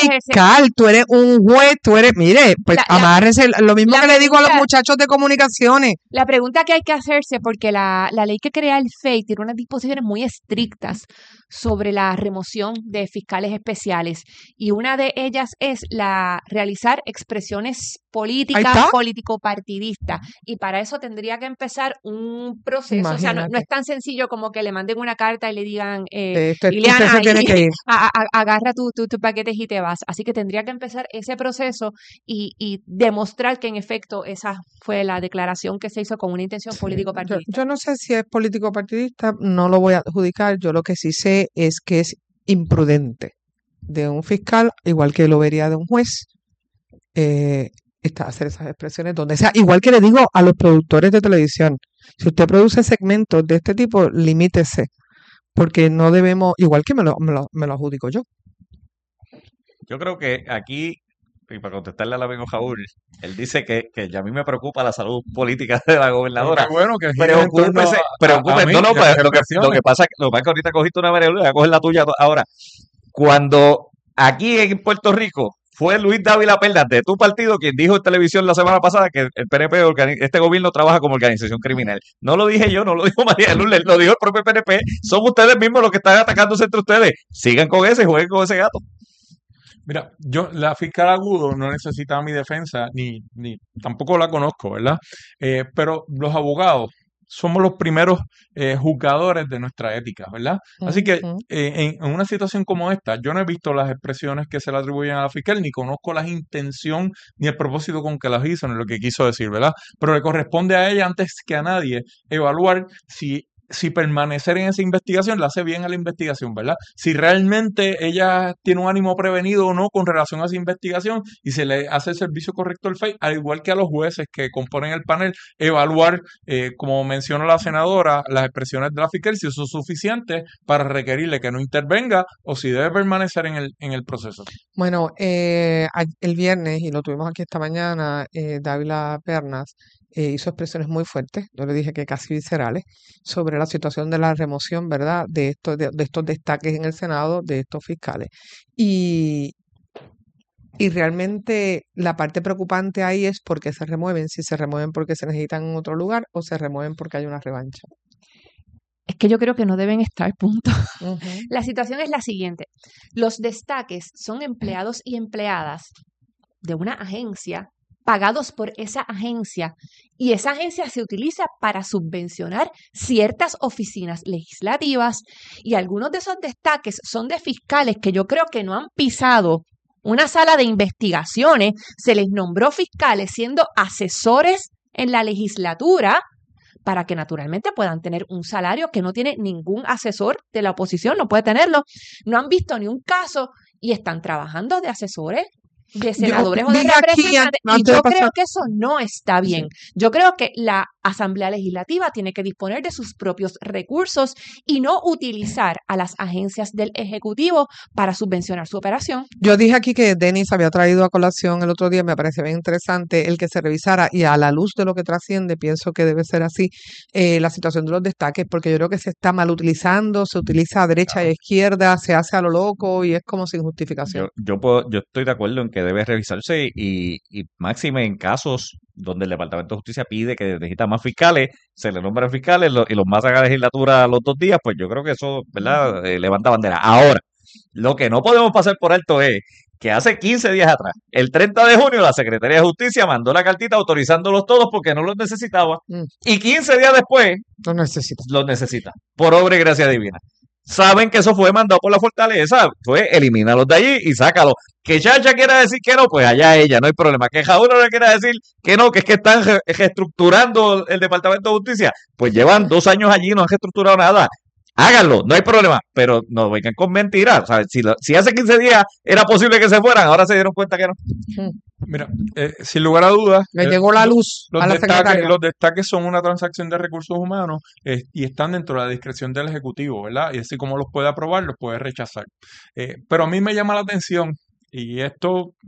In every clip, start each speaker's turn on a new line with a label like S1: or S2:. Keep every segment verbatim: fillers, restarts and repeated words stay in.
S1: fiscal, tú eres un juez, tú eres, mire, pues
S2: La- la-
S1: amárrese, lo mismo
S2: la
S1: que le digo a los
S2: pregunta-
S1: muchachos de comunicaciones.
S2: La pregunta que hay que hacerse, porque la, la ley que crea el F E I tiene unas disposiciones muy estrictas sobre la remoción de fiscales especiales, y una de ellas es la realizar expresiones
S1: Ahí
S2: políticas,
S1: está.
S2: político-partidistas, y para eso tendría que empezar un proceso. O sea, no, no
S1: Imagínate.
S2: es tan sencillo como que le manden una carta y le digan, eh,
S1: Esto, usted
S2: Ileana,
S1: se tiene
S2: y-
S1: que ir.
S2: a- a- agarra tu- tu- tus paquetes y te vas. Así que tendría que empezar ese proceso y, y demostrar que en efecto esa fue la declaración que se hizo con una intención
S1: Sí, Yo,
S2: político-partidista.
S1: yo no sé si es político partidista, no lo voy a adjudicar. Yo lo que sí sé es que es imprudente de un fiscal, igual que lo vería de un juez, eh, está, hacer esas expresiones donde sea. Igual que le digo a los productores de televisión, si usted produce segmentos de este tipo, limítese, porque no debemos, igual que me lo, me lo, me lo adjudico yo.
S3: Yo creo que aquí, y para contestarle al amigo Jaúl, él dice que, que ya a mí me preocupa la salud política de la
S4: Pero
S3: gobernadora.
S4: qué bueno que gires en torno
S3: Preocúpese,
S4: a, a, a
S3: preocúpese.
S4: mí
S3: No, no,
S4: y a
S3: pues,
S4: mis
S3: lo que, lo que
S4: expresiones.
S3: pasa, lo que pasa es que ahorita cogiste una María Luisa, voy a coger la tuya to- ahora. Cuando aquí en Puerto Rico fue Luis Dávila Pernas de tu partido quien dijo en televisión la semana pasada que el P N P, organi- este gobierno trabaja como organización criminal. No lo dije yo, no lo dijo María Lourdes, lo dijo el propio P N P. Son ustedes mismos los que están atacándose entre ustedes. Sigan con ese y jueguen con ese gato.
S4: Mira, yo, la fiscal Agudo no necesita mi defensa, ni, ni tampoco la conozco, ¿verdad? Eh, pero los abogados somos los primeros eh, juzgadores de nuestra ética, ¿verdad? Así que
S1: Ujú.
S4: eh, en, en una situación como esta, yo no he visto las expresiones que se le atribuyen a la fiscal, ni conozco la intención ni el propósito con que las hizo, ni lo que quiso decir, ¿verdad? Pero le corresponde a ella, antes que a nadie, evaluar si si permanecer en esa investigación le hace bien a la investigación, ¿verdad? Si realmente ella tiene un ánimo prevenido o no con relación a esa investigación y se le hace el servicio correcto al F E I, al igual que a los jueces que componen el panel, evaluar, eh, como mencionó la senadora, las expresiones de la fiscal, si eso es suficiente para requerirle que no intervenga o si debe permanecer en el, en el proceso.
S1: Bueno, eh, a- el viernes, y lo tuvimos aquí esta mañana, eh, Dávila Pernas eh, hizo expresiones muy fuertes, yo le dije que casi viscerales, sobre la situación de la remoción, ¿verdad?, de estos, de, de estos destaques en el Senado, de estos fiscales. Y, y realmente la parte preocupante ahí es por qué se remueven, si se remueven porque se necesitan en otro lugar o se remueven porque hay una revancha.
S2: Es que yo creo que no deben estar, punto.
S1: Ujú.
S2: La situación es la siguiente. Los destaques son empleados y empleadas de una agencia pagados por esa agencia, y esa agencia se utiliza para subvencionar ciertas oficinas legislativas, y algunos de esos destaques son de fiscales que yo creo que no han pisado una sala de investigaciones, se les nombró fiscales siendo asesores en la legislatura para que naturalmente puedan tener un salario que no tiene ningún asesor de la oposición, no puede tenerlo. No han visto ni un caso y están trabajando de asesores, de senadores o de
S1: vi aquí an-
S2: representantes, y
S1: antes de
S2: yo creo
S1: pasar.
S2: que eso no está bien. Yo creo que la Asamblea Legislativa tiene que disponer de sus propios recursos y no utilizar a las agencias del Ejecutivo para subvencionar su operación.
S1: Yo dije aquí que Denis había traído a colación el otro día, me parece bien interesante el que se revisara, y a la luz de lo que trasciende, pienso que debe ser así, eh, la situación de los destaques, porque yo creo que se está mal utilizando, se utiliza a derecha y a izquierda, se hace a lo loco y es como sin justificación.
S3: Yo, yo, puedo, yo estoy de acuerdo en que debe revisarse y, y máxime en casos donde el Departamento de Justicia pide que necesita más fiscales, se le nombran fiscales lo- y los más a la legislatura los dos días, pues yo creo que eso, ¿verdad? Eh, levanta bandera. Ahora, lo que no podemos pasar por alto es que hace quince días atrás, el treinta de junio, la Secretaría de Justicia mandó la cartita autorizándolos todos porque no los necesitaba,
S1: Mm,
S3: y quince días después
S1: no necesita.
S3: los necesita, por obra y gracia divina. Saben que eso fue mandado por la fortaleza, fue elimínalos de allí y sácalos. Que Chacha quiera decir que no, pues allá ella, no hay problema. Que Jaúl no le quiera decir que no, que es que están re- reestructurando el Departamento de Justicia, pues llevan dos años allí y no han reestructurado nada. Háganlo, no hay problema, pero no vengan con mentiras. ¿Sabes? Si, lo- si hace quince días era posible que se fueran, ahora se dieron cuenta que no.
S1: Mm.
S4: Mira, eh, sin lugar a dudas,
S1: Le
S4: eh,
S1: llegó la
S4: lo-
S1: luz
S4: los
S1: a la
S4: destaques,
S1: secretaria.
S4: los destaques son una transacción de recursos humanos eh, y están dentro de la discreción del Ejecutivo, ¿verdad? Y así como los puede aprobar, los puede rechazar. Eh, pero a mí me llama la atención, y esto pues,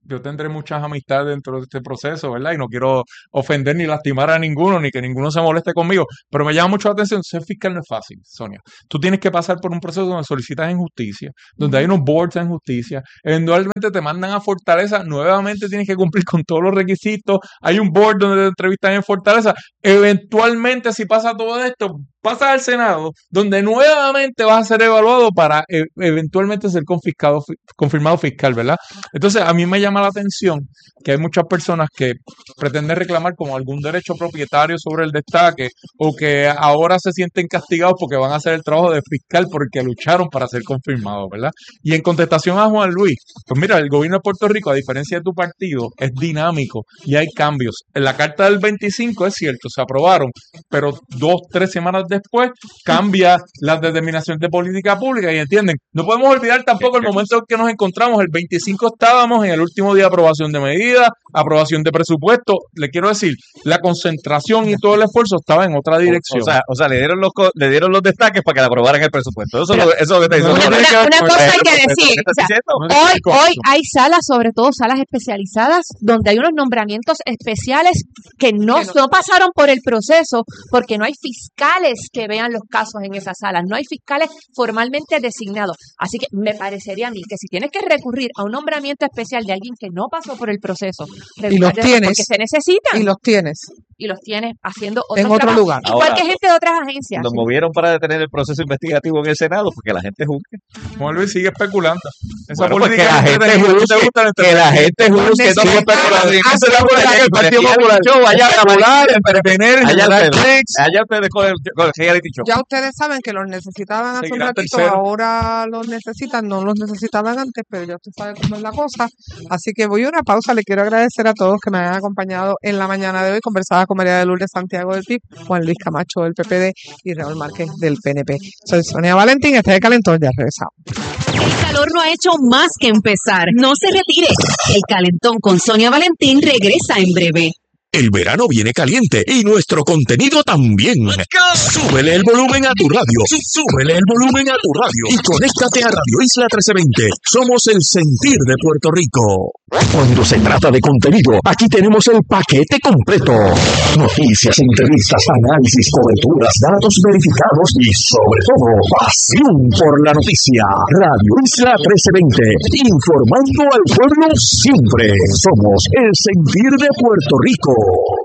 S4: yo tendré muchas amistades dentro de este proceso, ¿verdad? Y no quiero ofender ni lastimar a ninguno, ni que ninguno se moleste conmigo, pero me llama mucho la atención, ser fiscal no es fácil, Sonia. Tú tienes que pasar por un proceso donde solicitas en justicia, donde hay unos boards en justicia, eventualmente te mandan a Fortaleza, nuevamente tienes que cumplir con todos los requisitos, hay un board donde te entrevistan en Fortaleza, eventualmente si pasa todo esto, pasas al Senado, donde nuevamente vas a ser evaluado para e- eventualmente ser confiscado, fi- confirmado fiscal, ¿verdad? Entonces, a mí me llama la atención que hay muchas personas que pretenden reclamar como algún derecho propietario sobre el destaque o que ahora se sienten castigados porque van a hacer el trabajo de fiscal porque lucharon para ser confirmados, ¿verdad? Y en contestación a Juan Luis, pues mira, el gobierno de Puerto Rico, a diferencia de tu partido, es dinámico y hay cambios. En la carta del veinticinco es cierto, se aprobaron, pero dos, tres semanas después cambia la determinación de política pública y entienden. No podemos olvidar tampoco el momento en que nos encontramos. El veinticinco estábamos en el último día de aprobación de medidas, aprobación de presupuesto. Le quiero decir, la concentración y todo el esfuerzo estaba en otra dirección.
S3: O sea, o sea, le dieron los co- le dieron los destaques para que le aprobaran el presupuesto. Eso, es lo, eso es lo que te
S4: No,
S3: diciendo.
S4: no,
S2: Una,
S4: no,
S2: una
S4: no,
S2: cosa
S4: no,
S2: hay que
S3: ¿Qué
S2: decir,
S3: estás
S2: o sea,
S3: diciendo?
S4: No te
S2: hoy,
S4: explico
S2: hoy
S4: eso.
S2: hay salas, sobre todo salas especializadas, donde hay unos nombramientos especiales que no,
S1: Que no.
S2: no pasaron por el proceso, porque no hay fiscales que vean los casos en esas salas, no hay fiscales formalmente designados. Así que me parecería a mí que si tienes que recurrir a un nombramiento especial de alguien que no pasó por el proceso, regular de-
S1: tienes.
S2: porque se necesitan
S1: Y los tienes
S2: y los tienes haciendo otros
S1: en otro
S2: trabajos,
S1: lugar.
S2: igual
S3: Ahora,
S2: que gente de otras agencias.
S3: Nos movieron para detener el proceso investigativo en el Senado porque la gente juzgue.
S4: Juan Luis sigue especulando. Esa
S3: Bueno, pues que
S4: política
S3: la
S4: de
S3: gente
S4: entretenimiento, ¿no te
S3: juzgue,
S4: gusta el
S3: que la gente
S4: entretenimiento?
S3: juzgue, no
S1: Sigue
S3: especulando.
S4: especulando.
S3: Esa es la política del Partido Popular.
S4: Allá
S3: Especular,
S4: entretener,
S3: Allá
S4: generar
S3: ustedes,
S4: clics.
S3: allá ustedes con el, con el reality show.
S1: Ya ustedes saben que los necesitaban hace un
S4: Seguirán
S1: ratito,
S4: tercero.
S1: ahora los necesitan, no los necesitaban antes, pero ya usted sabe cómo es la cosa. Así que voy a una pausa, le quiero agradecer a todos que me han acompañado en la mañana de hoy. Conversaba con María de Lourdes Santiago del P I B, Juan Luis Camacho del P P D y Raúl Márquez del P N P. Soy Sonia Valentín, este es Calentón, ya regresamos.
S5: El calor no ha hecho más que empezar. No se retire. El calentón con Sonia Valentín regresa en breve.
S6: El verano viene caliente y nuestro contenido también. Súbele el volumen a tu radio. Súbele el volumen a tu radio. Y conéctate a Radio Isla trece veinte. Somos el sentir de Puerto Rico. Cuando se trata de contenido, aquí tenemos el paquete completo. Noticias, entrevistas, análisis, coberturas, datos verificados y, sobre todo, pasión por la noticia. Radio Isla trece veinte. Informando al pueblo siempre. Somos el sentir de Puerto Rico.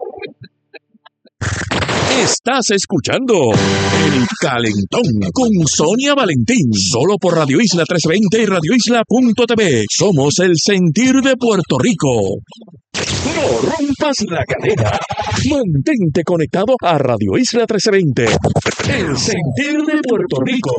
S6: Estás escuchando El Calentón con Sonia Valentín, solo por Radio Isla trescientos veinte y radio isla punto t v. Somos el sentir de Puerto Rico. No rompas la cadena. Mantente conectado a Radio Isla trescientos veinte, el sentir de Puerto Rico.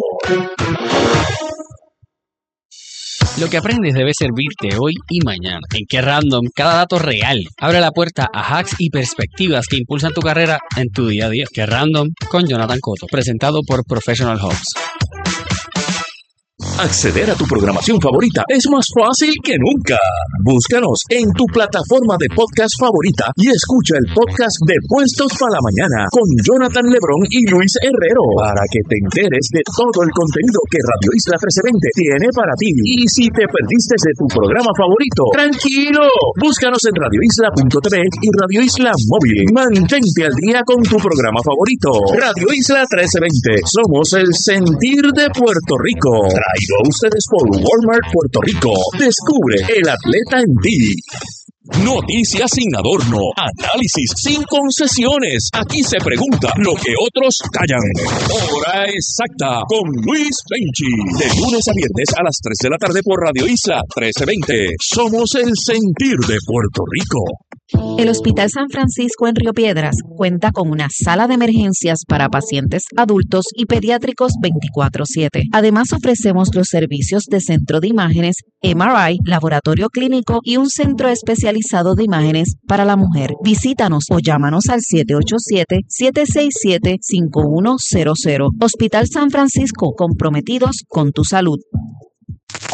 S7: Lo que aprendes debe servirte hoy y mañana. En Qué Random, cada dato real abre la puerta a hacks y perspectivas que impulsan tu carrera en tu día a día. Qué Random con Jonathan Cotto, presentado por Professional Hubs.
S6: Acceder a tu programación favorita es más fácil que nunca. Búscanos en tu plataforma de podcast favorita y escucha el podcast de Puestos para la Mañana con Jonathan Lebrón y Luis Herrero para que te enteres de todo el contenido que Radio Isla trece veinte tiene para ti. Y si te perdiste de tu programa favorito, tranquilo, búscanos en radio isla punto t v y Radio Isla Móvil. Mantente al día con tu programa favorito. Radio Isla trece veinte, somos el sentir de Puerto Rico. Traído a ustedes por Walmart Puerto Rico. Descubre el atleta en ti. Noticias sin adorno, análisis sin concesiones. Aquí se pregunta lo que otros callan. Hora exacta con Luis Benchi. De lunes a viernes a las tres de la tarde por Radio Isla trece veinte. Somos el sentir de Puerto Rico.
S5: El Hospital San Francisco en Río Piedras cuenta con una sala de emergencias para pacientes adultos y pediátricos veinticuatro siete. Además, ofrecemos los servicios de centro de imágenes, M R I, laboratorio clínico y un centro especializado de imágenes para la mujer. Visítanos o llámanos al siete ocho siete, siete seis siete, cinco uno cero cero. Hospital San Francisco, comprometidos con tu salud.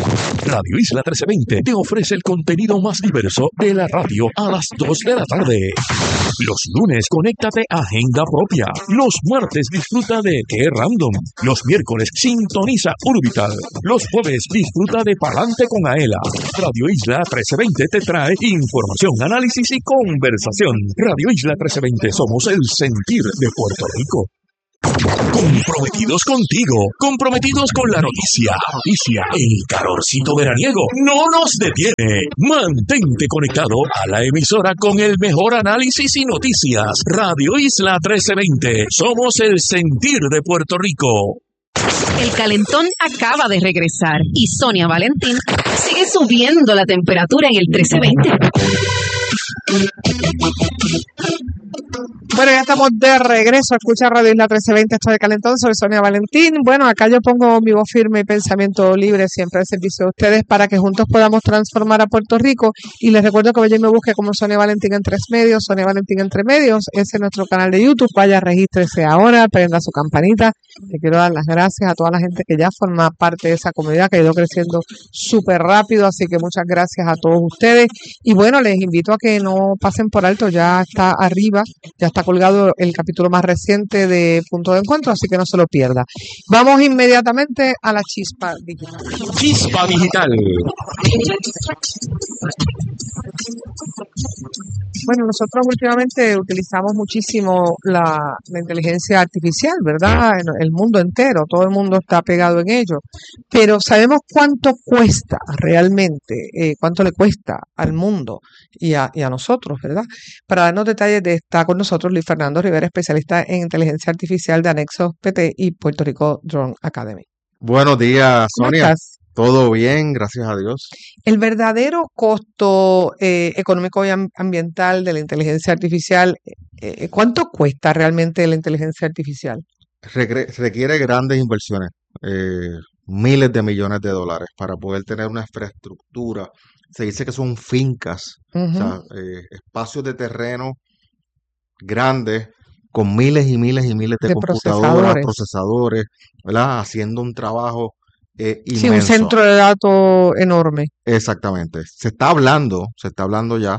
S6: Radio Isla trece veinte te ofrece el contenido más diverso de la radio a las dos de la tarde. Los lunes, conéctate a Agenda Propia. Los martes, disfruta de Qué Random. Los miércoles, sintoniza Urbital. Los jueves, disfruta de Palante con Aela. Radio Isla trece veinte te trae información, análisis y conversación. Radio Isla trece veinte, somos el sentir de Puerto Rico. Comprometidos contigo, comprometidos con la noticia, noticia, el calorcito veraniego no nos detiene. Mantente conectado a la emisora con el mejor análisis y noticias. Radio Isla trece veinte, somos el sentir de Puerto Rico.
S5: El calentón acaba de regresar y Sonia Valentín sigue subiendo la temperatura en el trece veinte.
S1: Bueno, ya estamos de regreso. Escucha Radio Isla trece veinte, esto de Calentón. Soy Sonia Valentín. Bueno, acá yo pongo mi voz firme y pensamiento libre siempre al servicio de ustedes para que juntos podamos transformar a Puerto Rico. Y les recuerdo que vayan y me busque como Sonia Valentín en tres medios, Sonia Valentín entre medios. Ese es nuestro canal de YouTube. Vaya, regístrese ahora, prenda su campanita. Le quiero dar las gracias a toda la gente que ya forma parte de esa comunidad que ha ido creciendo súper rápido. Así que muchas gracias a todos ustedes. Y bueno, les invito a que no pasen por alto. Ya está arriba, ya está colgado el capítulo más reciente de Punto de Encuentro, así que no se lo pierda. Vamos inmediatamente a la chispa digital.
S6: Chispa Digital.
S1: Bueno, nosotros últimamente utilizamos muchísimo la, la inteligencia artificial, ¿verdad? En el mundo entero, todo el mundo está pegado en ello, pero ¿sabemos cuánto cuesta realmente, eh, cuánto le cuesta al mundo y a, y a nosotros, ¿verdad? Para darnos detalles de está con nosotros Luis Fernando Rivera, especialista en inteligencia artificial de Anexos P T y Puerto Rico Drone Academy.
S8: Buenos días,
S1: ¿Cómo
S8: Sonia.
S1: estás?
S8: Todo bien, gracias a Dios.
S1: El verdadero costo eh, económico y am- ambiental de la inteligencia artificial, eh, ¿cuánto cuesta realmente la inteligencia artificial?
S8: Regre- requiere grandes inversiones, eh, miles de millones de dólares para poder tener una infraestructura. Se dice que son fincas, o
S1: Ujú.
S8: sea, eh, espacios de terreno grandes con miles y miles y miles de
S1: De
S8: computadoras,
S1: procesadores.
S8: procesadores, ¿verdad? Haciendo un trabajo eh,
S1: Sí, un
S8: inmenso.
S1: centro de datos enorme.
S8: Exactamente. Se está hablando, se está hablando ya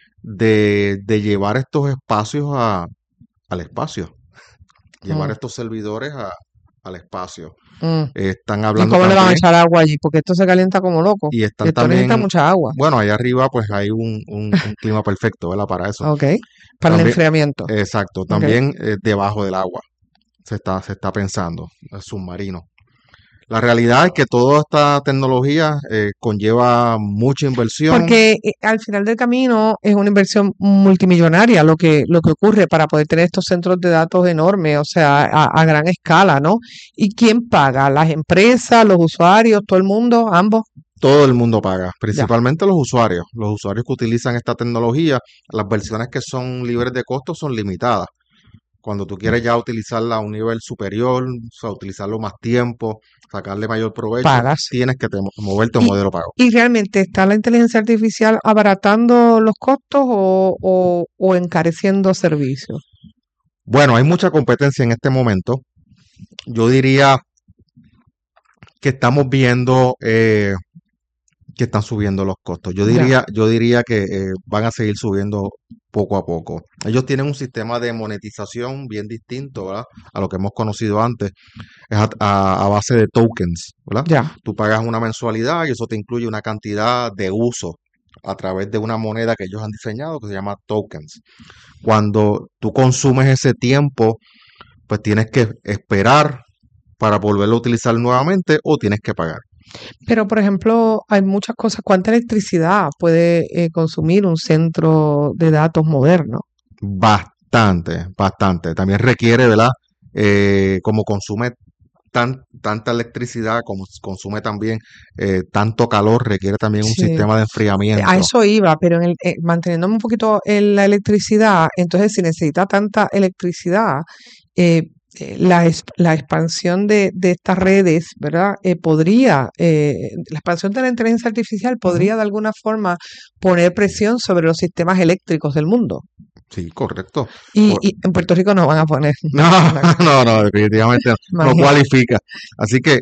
S8: de, de llevar estos espacios a, al espacio, llevar
S1: Mm,
S8: estos servidores a, al espacio.
S1: mm.
S8: Eh, están
S1: ¿Y
S8: hablando
S1: cómo le van a
S8: también,
S1: echar agua allí? Porque esto se calienta como loco.
S8: y están
S1: Esto necesita
S8: también,
S1: mucha agua.
S8: bueno, allá arriba pues hay un, un, un clima perfecto, ¿verdad? Para eso.
S1: Ok. Para el
S8: También,
S1: enfriamiento.
S8: exacto,
S1: Ok.
S8: también eh, debajo del agua se está, se está pensando, el submarino. La realidad es que toda esta tecnología eh, conlleva mucha inversión.
S1: Porque eh, al final del camino es una inversión multimillonaria lo que, lo que ocurre para poder tener estos centros de datos enormes, o sea, a, a gran escala, ¿no? ¿Y quién paga? ¿Las empresas, los usuarios, todo el mundo, ambos?
S8: Todo el mundo paga,
S1: Ya.
S8: principalmente los usuarios. Los usuarios que utilizan esta tecnología, las versiones que son libres de costo son limitadas. Cuando tú quieres ya utilizarla a un nivel superior, o sea, utilizarlo más tiempo, sacarle mayor provecho,
S1: Pagas.
S8: tienes que te- moverte a un
S1: ¿Y,
S8: modelo pago.
S1: y realmente está la inteligencia artificial abaratando los costos o, o, o encareciendo servicios?
S8: Bueno, hay mucha competencia en este momento. Yo diría que estamos viendo eh, que están subiendo los costos. Yo
S1: Ya.
S8: diría, yo diría que eh, van a seguir subiendo poco a poco. Ellos tienen un sistema de monetización bien distinto, ¿verdad? A lo que hemos conocido antes. Es a, a- a base de tokens, ¿verdad?
S1: Ya.
S8: Tú pagas una mensualidad y eso te incluye una cantidad de uso a través de una moneda que ellos han diseñado que se llama tokens. Cuando tú consumes ese tiempo, pues tienes que esperar para volverlo a utilizar nuevamente o tienes que pagar.
S1: Pero, por ejemplo, hay muchas cosas. ¿Cuánta electricidad puede eh, consumir un centro de datos moderno?
S8: Bastante, bastante. También requiere, ¿verdad? Eh, como consume tan, tanta electricidad, como s- consume también eh, tanto calor, requiere también un
S1: Sí.
S8: sistema de
S1: A
S8: enfriamiento.
S1: eso iba, pero en el, eh, manteniéndome un poquito en la electricidad, entonces si necesita tanta electricidad, eh, eh, la, es- la expansión de, de estas redes, ¿verdad? Eh, podría, eh, la expansión de la inteligencia artificial
S8: Ujú.
S1: podría de alguna forma poner presión sobre los sistemas eléctricos del mundo.
S8: Sí, correcto.
S1: Y,
S8: Por-
S1: y en Puerto Rico no van a poner
S8: No,
S1: una cosa,
S8: no, no, definitivamente no
S1: imagínate.
S8: cualifica. Así que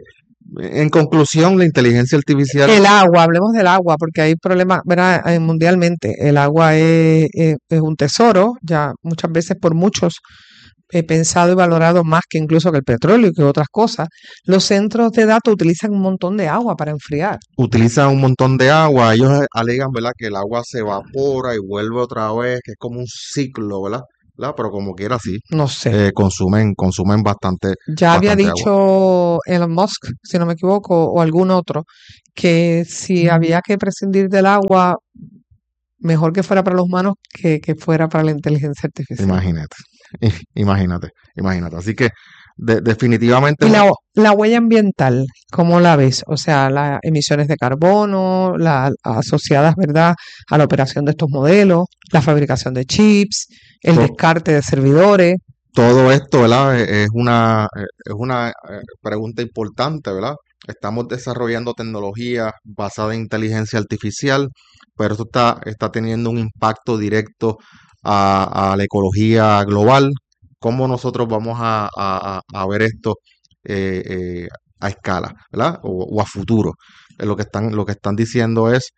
S8: en conclusión, la inteligencia artificial,
S1: El agua, hablemos del agua, porque hay problemas, ¿verdad? Eh, mundialmente. El agua es, es- es un tesoro, ya muchas veces por muchos eh, pensado y valorado más que incluso que el petróleo y que otras cosas. Los centros de datos utilizan un montón de agua para enfriar.
S8: utilizan un montón de agua. Ellos alegan, ¿verdad?, que el agua se evapora y vuelve otra vez, que es como un ciclo, ¿verdad? ¿Verdad? Pero como quiera, sí,
S1: No sé.
S8: eh, consumen, consumen bastante,
S1: Ya había
S8: bastante agua.
S1: dicho Elon Musk, si no me equivoco, o algún otro, que si había que prescindir del agua, mejor que fuera para los humanos que, que fuera para la inteligencia artificial.
S8: Imagínate, imagínate, imagínate. Así que de- definitivamente
S1: Y
S8: una-
S1: la, la huella ambiental, ¿cómo la ves? O sea, las emisiones de carbono, la, asociadas, ¿verdad?, a la operación de estos modelos, la fabricación de chips, el
S8: to-
S1: descarte de servidores.
S8: todo esto, ¿verdad? Es es una, eh, es una eh, pregunta importante, ¿verdad? Estamos desarrollando tecnología basada en inteligencia artificial, pero esto está, está teniendo un impacto directo a, a la ecología global. ¿Cómo nosotros vamos a, a- a- a ver esto eh, eh, a escala, ¿verdad? O, o a futuro. Eh, Lo que están, lo que están diciendo es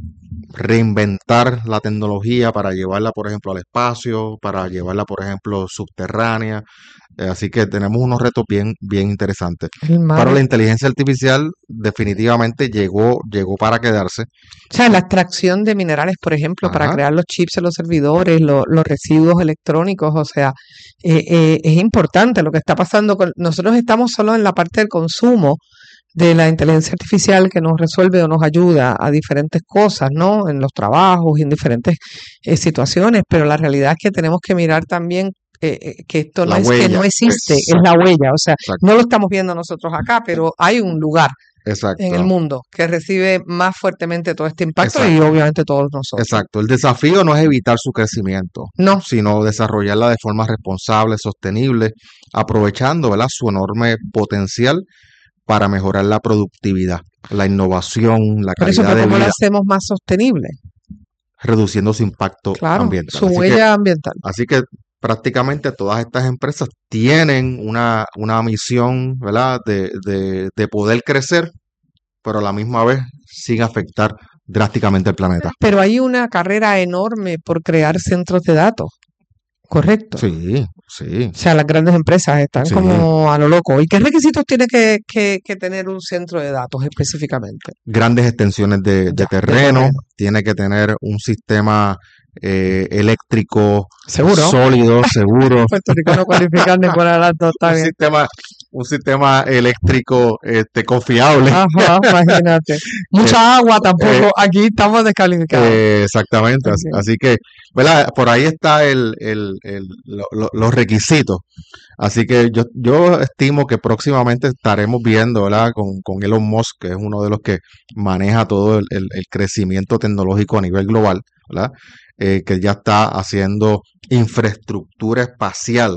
S8: reinventar la tecnología para llevarla, por ejemplo, al espacio, para llevarla, por ejemplo, subterránea. Eh, así que tenemos unos retos bien, bien interesantes.
S1: El mar,
S8: Pero la
S1: o
S8: inteligencia artificial definitivamente llegó, llegó para quedarse.
S1: sea, la extracción de minerales, por ejemplo, para
S8: Ajá,
S1: crear los chips en los servidores, lo- los residuos electrónicos, o sea, eh, eh, es importante lo que está pasando con... Nosotros estamos solo en la parte del consumo de la inteligencia artificial que nos resuelve o nos ayuda a diferentes cosas, ¿no? En los trabajos y en diferentes eh, situaciones, pero la realidad es que tenemos que mirar también eh, eh, que esto no
S8: la
S1: es que no
S8: huella.
S1: existe, es
S8: Exacto,
S1: la huella, o sea,
S8: exacto,
S1: no lo estamos viendo nosotros acá, pero hay un lugar en el
S8: exacto,
S1: mundo que recibe más fuertemente todo este impacto y
S8: exacto,
S1: obviamente todos nosotros.
S8: exacto. El desafío no es evitar su crecimiento,
S1: No,
S8: sino desarrollarla de forma responsable, sostenible, aprovechando, ¿verdad?, su enorme potencial para mejorar la productividad, la innovación, la
S1: por eso,
S8: calidad
S1: pero
S8: de
S1: ¿cómo lo
S8: vida,
S1: hacemos más sostenible?
S8: reduciendo su impacto
S1: Claro,
S8: ambiental.
S1: su
S8: Así que,
S1: huella ambiental.
S8: así que prácticamente todas estas empresas tienen una, una misión, ¿verdad?, de, de, de poder crecer, pero a la misma vez sin afectar drásticamente el planeta.
S1: Pero hay una carrera enorme por crear centros de datos, ¿correcto?
S8: Sí, sí,
S1: O sea, las grandes empresas están
S8: sí.
S1: como a lo loco. ¿Y qué requisitos tiene que, que- que tener un centro de datos específicamente?
S8: Grandes extensiones de, de
S1: Ya, de
S8: terreno,
S1: terreno.
S8: tiene que tener un sistema eh, eléctrico
S1: ¿Seguro?
S8: sólido, seguro,
S1: Puerto Rico no cualifica ni por las dos, está
S8: un
S1: bien.
S8: sistema, un sistema eléctrico este, confiable.
S1: Ajá, imagínate.
S8: Eh,
S1: Mucha agua
S8: eh,
S1: tampoco. Aquí estamos descalificados.
S8: eh, exactamente, así,
S1: Ok.
S8: así que, ¿verdad? Por ahí está el, el, el- lo- lo- los requisitos. Así que yo, yo estimo que próximamente estaremos viendo, ¿verdad?, Con, con Elon Musk, que es uno de los que maneja todo el, el- el crecimiento tecnológico a nivel global, ¿verdad? Eh, que ya está haciendo infraestructura espacial,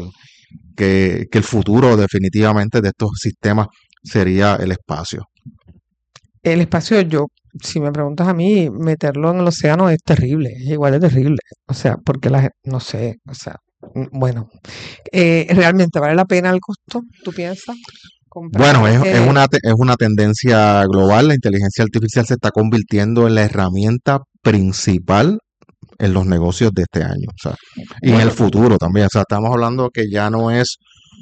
S8: que, que el futuro definitivamente de estos sistemas sería el espacio.
S1: El espacio, yo, si me preguntas a mí, meterlo en el océano es terrible, es igual de terrible. O sea, porque la gente, no sé, o sea, mm, bueno, eh, ¿realmente vale la pena el costo? ¿Tú piensas?
S8: Bueno,
S1: Comprar,
S8: es, es
S1: eh,
S8: una, te- es una tendencia global. La inteligencia artificial se está convirtiendo en la herramienta principal en los negocios de este año, o sea, y en el
S1: bueno,
S8: futuro también. O sea, estamos hablando que ya no es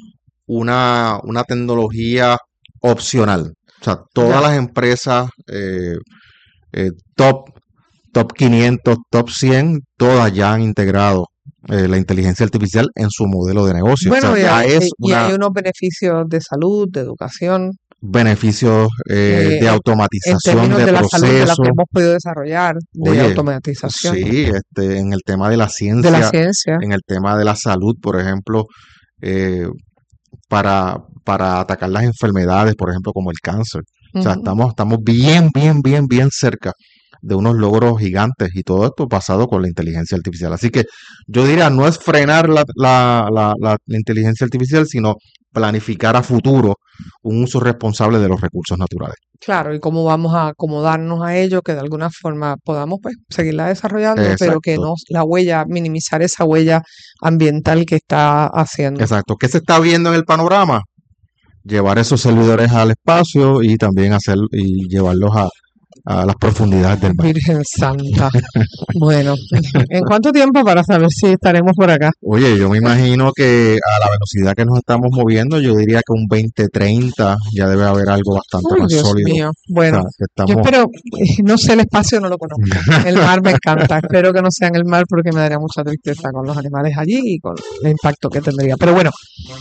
S8: una, una tecnología opcional. O sea, todas
S1: ya.
S8: las empresas eh, eh, top, top quinientos, top cien, todas ya han integrado eh, la inteligencia artificial en su modelo de negocio. O sea,
S1: Bueno, y
S8: ya
S1: hay,
S8: es
S1: y hay
S8: una
S1: unos beneficios de salud, de educación,
S8: beneficios eh,
S1: eh,
S8: de
S1: en, en
S8: automatización
S1: términos
S8: de
S1: de la salud de las que
S8: procesos.
S1: hemos podido desarrollar, de
S8: Oye,
S1: automatización,
S8: sí, este, en el tema de la
S1: de la
S8: ciencia,
S1: ciencia.
S8: en el tema de la salud, por ejemplo, eh, para, para atacar las enfermedades, por ejemplo, como el cáncer. O sea,
S1: Ujú.
S8: estamos, estamos bien, bien, bien, bien cerca de unos logros gigantes y todo esto basado con la inteligencia artificial. Así que yo diría, no es frenar la, la, la, la- la inteligencia artificial, sino planificar a futuro un uso responsable de los recursos naturales.
S1: Claro, y cómo vamos a acomodarnos a ello, que de alguna forma podamos pues seguirla desarrollando, pero que
S8: Exacto,
S1: no la huella, minimizar esa huella ambiental que está haciendo.
S8: exacto. ¿Qué se está viendo en el panorama? llevar esos servidores al espacio y también hacer y llevarlos a, a las profundidades del mar.
S1: Virgen Santa. Bueno, ¿en cuánto tiempo para saber si estaremos por acá?
S8: Oye, yo me imagino que a la velocidad que nos estamos moviendo, yo diría que un veinte treinta ya debe haber algo bastante
S1: Uy,
S8: más
S1: Dios
S8: sólido.
S1: mío.
S8: O
S1: Bueno,
S8: sea, que
S1: yo
S8: estamos...
S1: espero, eh, no sé, el espacio no lo conozco. El mar me encanta. Espero que no sea en el mar porque me daría mucha tristeza con los animales allí y con el impacto que tendría. Pero bueno,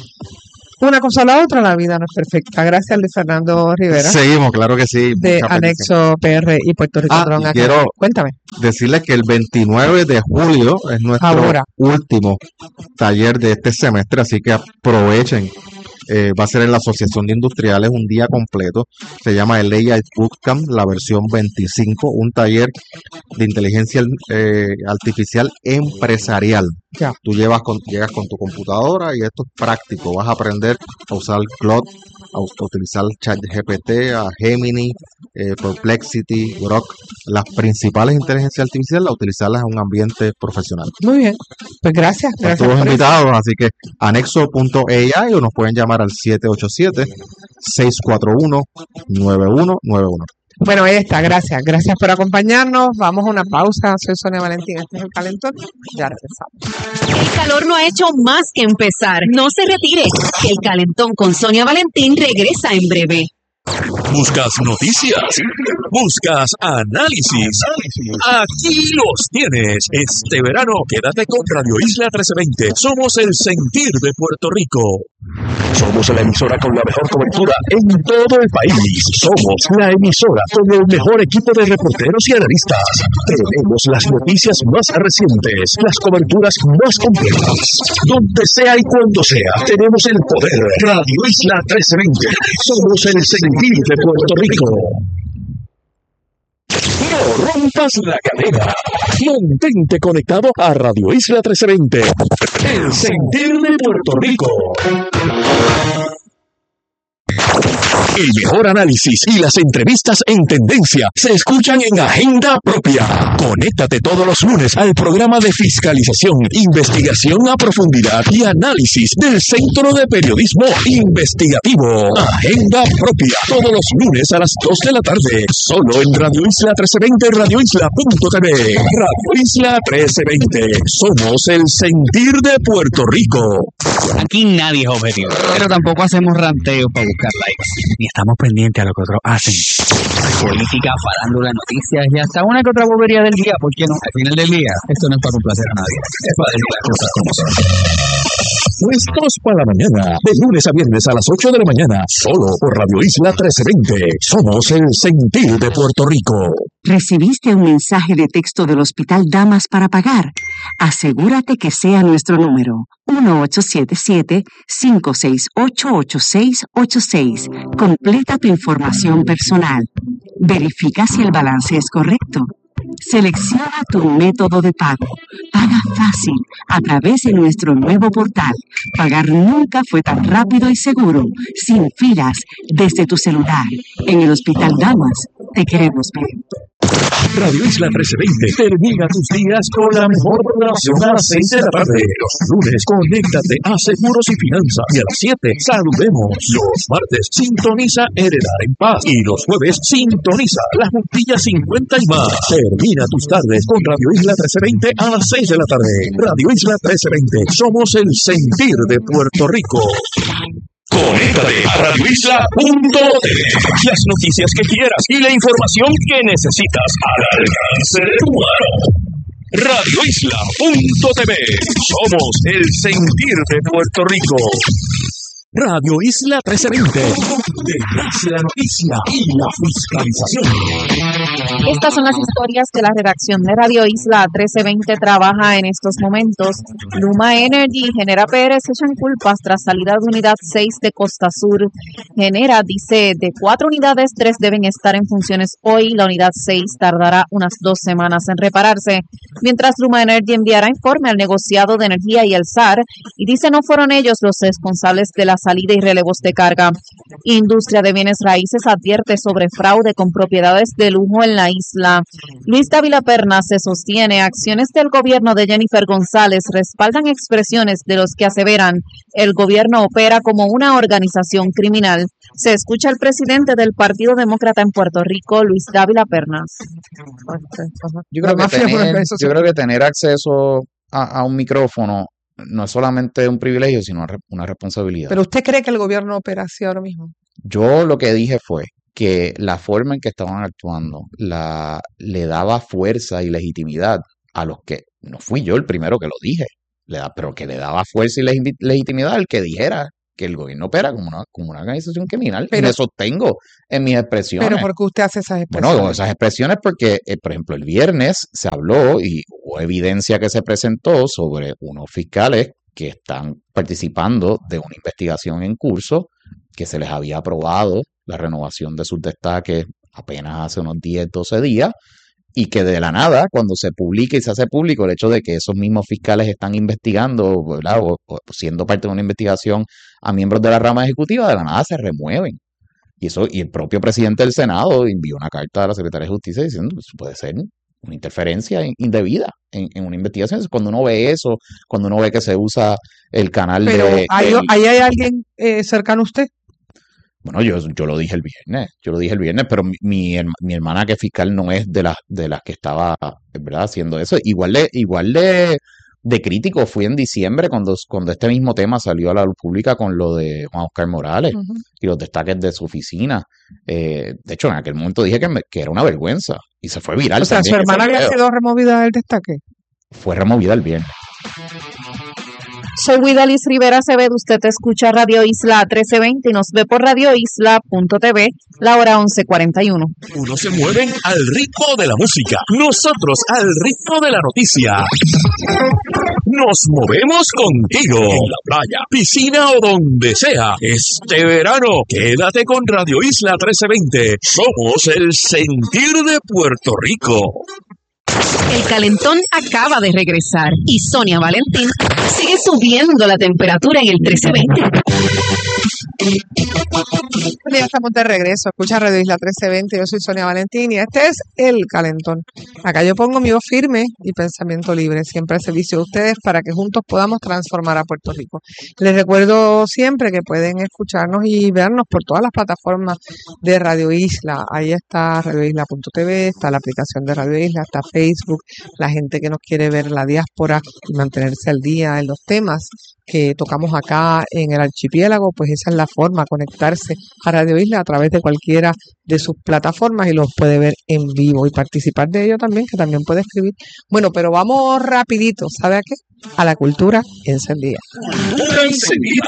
S1: una cosa a la otra, la vida no es perfecta. Gracias, Luis Fernando Rivera,
S8: Seguimos, claro que sí.
S1: de
S8: muchas bendiciones.
S1: Anexo P R y Puerto Rico
S8: Ah,
S1: Dron
S8: y
S1: Academy.
S8: quiero
S1: Cuéntame.
S8: decirles que el veintinueve de julio es nuestro
S1: Ahora.
S8: último taller de este semestre, así que aprovechen. Eh, va a ser en la Asociación de Industriales un día completo. Se llama el A I Bootcamp, la versión veinticinco, un taller de inteligencia eh, artificial empresarial.
S1: Ya.
S8: Tú llevas con, llegas con tu computadora y esto es práctico. Vas a aprender a usar Claude, a, us- a utilizar ChatGPT, a Gemini, eh, Perplexity, Grok, las principales inteligencias artificiales, a utilizarlas en un ambiente profesional.
S1: Muy bien. Pues gracias.
S8: Están
S1: Gracias
S8: todos
S1: por eso.
S8: invitados, así que anexo punto A I o nos pueden llamar al siete ocho siete, seis cuatro uno, nueve uno nueve uno.
S1: Bueno, ahí está. Gracias. Gracias por acompañarnos. Vamos a una pausa. Soy Sonia Valentín. Este es El Calentón. Ya regresamos.
S5: El calor no ha hecho más que empezar. No se retire. El Calentón con Sonia Valentín regresa en breve.
S6: Buscas noticias, buscas análisis. Aquí los tienes. Este verano quédate con Radio Isla trece veinte. Somos el sentir de Puerto Rico. Somos la emisora con la mejor cobertura en todo el país. Somos la emisora con el mejor equipo de reporteros y analistas. Tenemos las noticias más recientes, las coberturas más completas. Donde sea y cuando sea, tenemos el poder. Radio Isla trece veinte. Somos el sentir de Puerto Rico. No rompas la cadena. Mantente conectado a Radio Isla trece veinte. El sentir de Puerto Rico. El mejor análisis y las entrevistas en tendencia se escuchan en Agenda Propia. Conéctate todos los lunes al programa de fiscalización, investigación a profundidad y análisis del Centro de Periodismo Investigativo. Agenda Propia, todos los lunes a las dos de la tarde, solo en Radio Isla trece veinte, radio isla punto t v. Radio Isla trece veinte, somos el sentir de Puerto Rico.
S7: Aquí nadie es objetivo, pero tampoco hacemos ranteo para buscar likes, ni estamos pendientes a lo que otros hacen. Política, farándula, noticias y hasta una que otra bobería del día, ¿por qué no? Al final del día, esto no es para complacer a nadie, es para decir las cosas como son.
S6: Puestos para la mañana, de lunes a viernes a las ocho de la mañana, solo por Radio Isla trece veinte. Somos el sentir de Puerto Rico.
S9: ¿Recibiste un mensaje de texto del Hospital Damas para pagar? Asegúrate que sea nuestro número, uno ocho siete siete, cinco seis ocho, ocho seis ocho seis. Completa tu información personal. Verifica si el balance es correcto. Selecciona tu método de pago. Paga fácil a través de nuestro nuevo portal. Pagar nunca fue tan rápido y seguro, sin filas, desde tu celular. En el Hospital Damas, te queremos ver.
S6: Radio Isla trece veinte termina tus días con la mejor programación a las seis de la tarde. Los lunes, conéctate a Seguros y Finanzas. Y a las siete, saludemos. Los martes, sintoniza Heredar en Paz. Y los jueves, sintoniza La Juntilla cincuenta y más. Termina tus tardes con Radio Isla trece veinte a las seis de la tarde. Radio Isla trece veinte, somos el sentir de Puerto Rico. Conéctate a radio isla punto t v. Las noticias que quieras y la información que necesitas al alcance de tu mano. radio isla punto t v. Somos el sentir de Puerto Rico. Radio Isla trece veinte. Donde nace la noticia y la fiscalización.
S2: Estas son las historias que la redacción de Radio Isla trece veinte trabaja en estos momentos. Luma Energy y Genera Pérez echan culpas tras salida de unidad seis de Costa Sur. Genera dice de cuatro unidades, tres deben estar en funciones hoy. La unidad seis tardará unas dos semanas en repararse. Mientras Luma Energy enviará informe al negociado de energía y el S A R y dice no fueron ellos los responsables de las
S5: salida y relevos de carga. Industria de bienes raíces advierte sobre fraude con propiedades de lujo en la isla. Luis Dávila Pernas se sostiene acciones del gobierno de Jennifer González respaldan expresiones de los que aseveran el gobierno opera como una organización criminal. Se escucha al presidente del Partido Demócrata en Puerto Rico, Luis Dávila Pernas.
S3: Yo creo, que tener, yo creo que tener acceso a, a un micrófono no es solamente un privilegio, sino una responsabilidad.
S1: ¿Pero usted cree que el gobierno opera así ahora mismo?
S3: Yo lo que dije fue que la forma en que estaban actuando la, le daba fuerza y legitimidad a los que, no fui yo el primero que lo dije, le da, pero que le daba fuerza y legi- legitimidad al que dijera que el gobierno opera como una, como una organización criminal.
S1: Pero-
S3: y me sostengo en mis expresiones.
S1: Pero ¿por qué usted hace esas expresiones?
S3: Bueno, esas expresiones porque, eh, por ejemplo, el viernes se habló y hubo evidencia que se presentó sobre unos fiscales que están participando de una investigación en curso, que se les había aprobado la renovación de sus destaques apenas hace unos diez, doce días, y que de la nada, cuando se publica y se hace público el hecho de que esos mismos fiscales están investigando, ¿verdad? O, o siendo parte de una investigación a miembros de la rama ejecutiva, de la nada se remueven. Y eso, y el propio presidente del Senado envió una carta a la Secretaría de Justicia diciendo que eso puede ser una interferencia indebida en, en una investigación. Entonces, cuando uno ve eso, cuando uno ve que se usa el canal
S1: Pero
S3: de...
S1: ¿hay,
S3: del-
S1: ¿ahí hay alguien eh, cercano a usted?
S3: Bueno, yo, yo lo dije el viernes, yo lo dije el viernes, pero mi, mi, herma- mi hermana que es fiscal no es de las de las que estaba, ¿verdad?, haciendo eso. Igual de, igual de, de crítico fui en diciembre cuando, cuando este mismo tema salió a la luz pública con lo de Juan Oscar Morales
S1: Ujú.
S3: y los destaques de su oficina. Eh, de hecho, en aquel momento dije que, me- que era una vergüenza y se fue viral
S1: O sea, su
S3: también ese
S1: hermana había
S3: video.
S1: sido removida del destaque.
S3: Fue removida el viernes.
S5: Soy Guidalis Rivera Acevedo, usted escucha Radio Isla trece veinte y nos ve por radio isla punto t v, la hora once cuarenta y uno.
S6: Unos se mueven al ritmo de la música, nosotros al ritmo de la noticia. Nos movemos contigo en la playa, piscina o donde sea. Este verano, quédate con Radio Isla trece veinte. Somos el sentir de Puerto Rico.
S5: El calentón acaba de regresar y Sonia Valentín sigue subiendo la temperatura en el trece veinte.
S1: Ya estamos de regreso. Escucha Radio Isla trece veinte. Yo soy Sonia Valentín y este es El Calentón. Acá yo pongo mi voz firme y pensamiento libre, siempre al servicio de ustedes para que juntos podamos transformar a Puerto Rico. Les recuerdo siempre que pueden escucharnos y vernos por todas las plataformas de Radio Isla. Ahí está radio isla punto t v, está la aplicación de Radio Isla, está Facebook. La gente que nos quiere ver la diáspora y mantenerse al día en los temas que tocamos acá en el archipiélago, pues esa es la forma, conectarse a Radio Isla a través de cualquiera de sus plataformas y los puede ver en vivo y participar de ello también, que también puede escribir. Bueno, pero vamos rapidito, ¿sabe a qué? A la cultura encendida.
S6: Cultura encendida.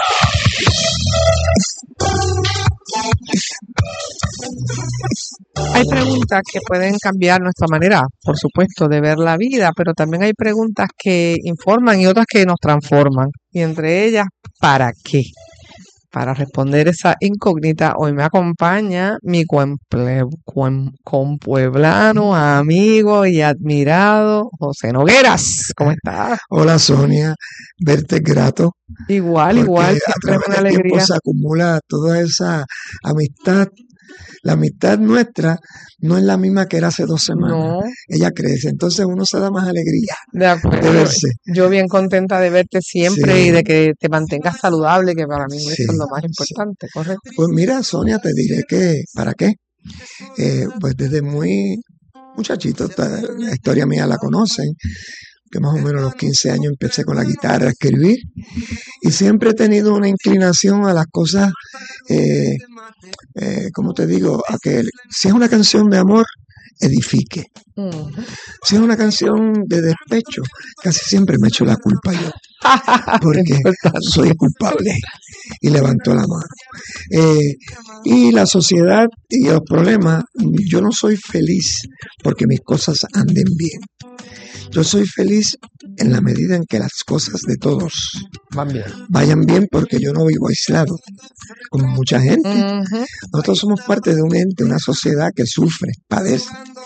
S1: Hay preguntas que pueden cambiar nuestra manera, por supuesto, de ver la vida, pero también hay preguntas que informan y otras que nos transforman. Y entre ellas, ¿para qué? Para responder esa incógnita, hoy me acompaña mi comple- com- compueblano, amigo y admirado José Nogueras. ¿Cómo estás?
S10: Hola Sonia, verte es grato.
S1: Igual,
S10: porque
S1: igual,
S10: a
S1: siempre es
S10: través
S1: una
S10: del tiempo
S1: alegría.
S10: se acumula toda esa amistad. La amistad nuestra no es la misma que era hace dos semanas.
S1: No,
S10: Ella crece, entonces uno se da más alegría
S1: de
S10: de
S1: acuerdo.
S10: verse.
S1: Yo bien contenta de verte siempre
S10: Sí.
S1: y de que te mantengas saludable, que para mí eso
S10: Sí,
S1: es lo más
S10: sí.
S1: importante, ¿correcto?
S10: Pues mira, Sonia, te diré que, ¿para qué? Eh, pues desde muy muchachito, ta- la historia mía la conocen, que más o menos a los quince años empecé con la guitarra a escribir y siempre he tenido una inclinación a las cosas, eh, eh, como te digo, a que si es una canción de amor, edifique.
S1: Ujú.
S10: Si es una canción de despecho, casi siempre me echo la culpa yo, porque
S1: Importante.
S10: soy culpable y levanto la mano. Eh, y la sociedad y los problemas, yo no soy feliz porque mis cosas anden bien. Yo soy feliz en la medida en que las cosas de todos
S1: Van bien.
S10: vayan bien porque yo no vivo aislado, como mucha gente.
S1: Ujú.
S10: Nosotros somos parte de un ente, una sociedad que sufre, padece.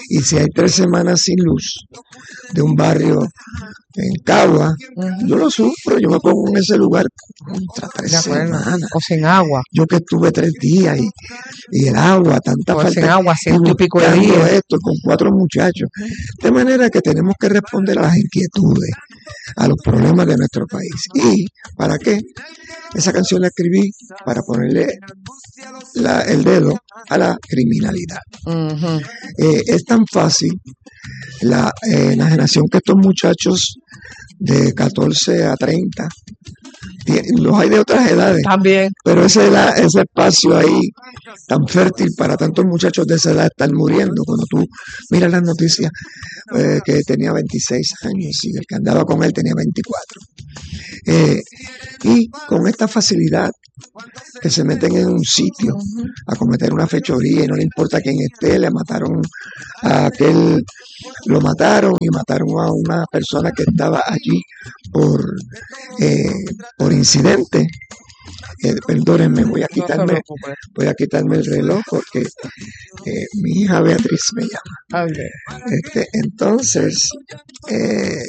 S10: Y si hay tres semanas sin luz de un barrio en Cagua, yo lo sufro, yo me pongo en ese lugar contra tres
S1: De acuerdo.
S10: semanas.
S1: O sin agua.
S10: Yo que estuve tres días y, y el agua, tanta
S1: O
S10: falta
S1: sin agua,
S10: y
S1: ciento y pico de
S10: buscando
S1: días.
S10: esto con cuatro muchachos. De manera que tenemos que responder a las inquietudes, a los problemas de nuestro país. ¿Y para qué? Esa canción la escribí para ponerle la- el dedo a la criminalidad.
S1: Ujú.
S10: Eh, es tan fácil la eh, enajenación que estos muchachos de catorce a treinta, tie- los hay de otras edades,
S1: También.
S10: pero ese, la- ese espacio ahí tan fértil para tantos muchachos de esa edad están muriendo. Cuando tú miras las noticias, eh, que tenía veintiséis años y el que andaba con él tenía veinticuatro. Eh, y con esta facilidad que se meten en un sitio a cometer una fechoría y no le importa quién esté, le mataron a aquel, lo mataron y mataron a una persona que estaba allí por, eh, por incidente. Eh, perdónenme, voy a
S1: No se
S10: quitarme,
S1: preocupe.
S10: voy a quitarme el reloj porque eh, mi hija Beatriz me llama.
S1: Ok.
S10: Este, entonces, eh,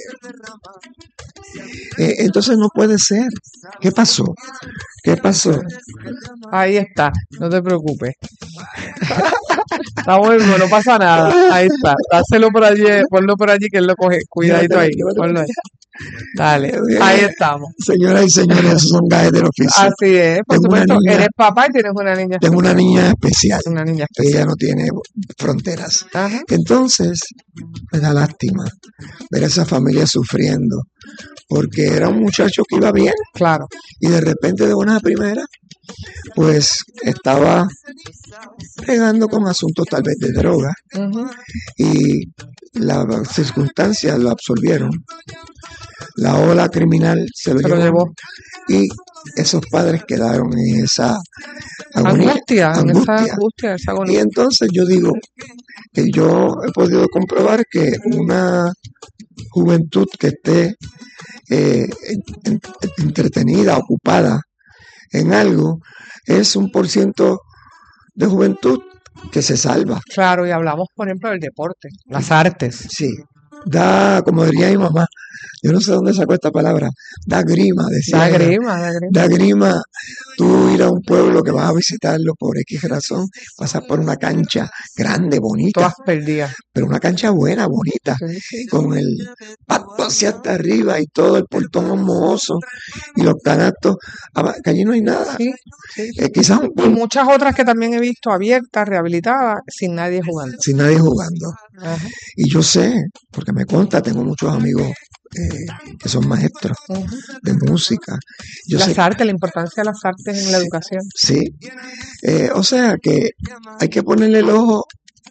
S10: eh, entonces no puede ser. ¿Qué pasó? ¿Qué pasó?
S1: Ahí está, no te preocupes. Está bueno, no pasa nada. Ahí está. Dáselo por allí, ponlo por allí que él lo coge. Cuidadito ahí.
S10: Llévatelo,
S1: Ponlo ahí. Dale,
S10: Bien.
S1: ahí estamos.
S10: Señoras y señores, esos son gajes del oficio.
S1: Así es, por
S10: Tengo una
S1: supuesto,
S10: niña-
S1: eres papá y tienes una niña
S10: Tengo una
S1: especial.
S10: niña especial.
S1: Una niña
S10: que ella
S1: especial.
S10: no tiene fronteras.
S1: Ajá.
S10: Entonces, me da lástima ver a esa familia sufriendo, porque era un muchacho que iba bien
S1: Claro.
S10: y de repente de buena primera, pues estaba pegando con asuntos tal vez de droga
S1: Ujú.
S10: y las circunstancias lo absorbieron. La ola criminal se lo
S1: Se lo
S10: llevó,
S1: llevó.
S10: y esos padres quedaron en esa agonía,
S1: Angustia, en esa
S10: angustia.
S1: angustia, esa
S10: Y
S1: agonía.
S10: entonces yo digo que yo he podido comprobar que una juventud que esté eh, en- en- entretenida, ocupada en algo, es un por ciento de juventud que se salva.
S1: Claro, y hablamos, por ejemplo, del deporte, las artes.
S10: Sí, da, como diría mi mamá, yo no sé dónde sacó esta palabra, da grima, decía
S1: Da
S10: ella.
S1: grima, da grima.
S10: Da grima tú ir a un pueblo que vas a visitarlo por X razón, pasas por una cancha grande, bonita,
S1: Todas perdidas.
S10: pero una cancha buena, bonita,
S1: Sí, sí.
S10: con el pasto hacia hasta arriba y todo el portón mohoso y los canastos, aba- que allí no hay nada.
S1: Sí, sí.
S10: Eh, quizás un
S1: Y muchas otras que también he visto abiertas, rehabilitadas, sin nadie jugando.
S10: sin nadie jugando.
S1: Ajá.
S10: Y yo sé, porque me consta, tengo muchos amigos eh, que son maestros
S1: Ujú.
S10: de música. Yo sé
S1: Las artes, la importancia de las artes en la educación.
S10: Sí, eh, o sea que hay que ponerle el ojo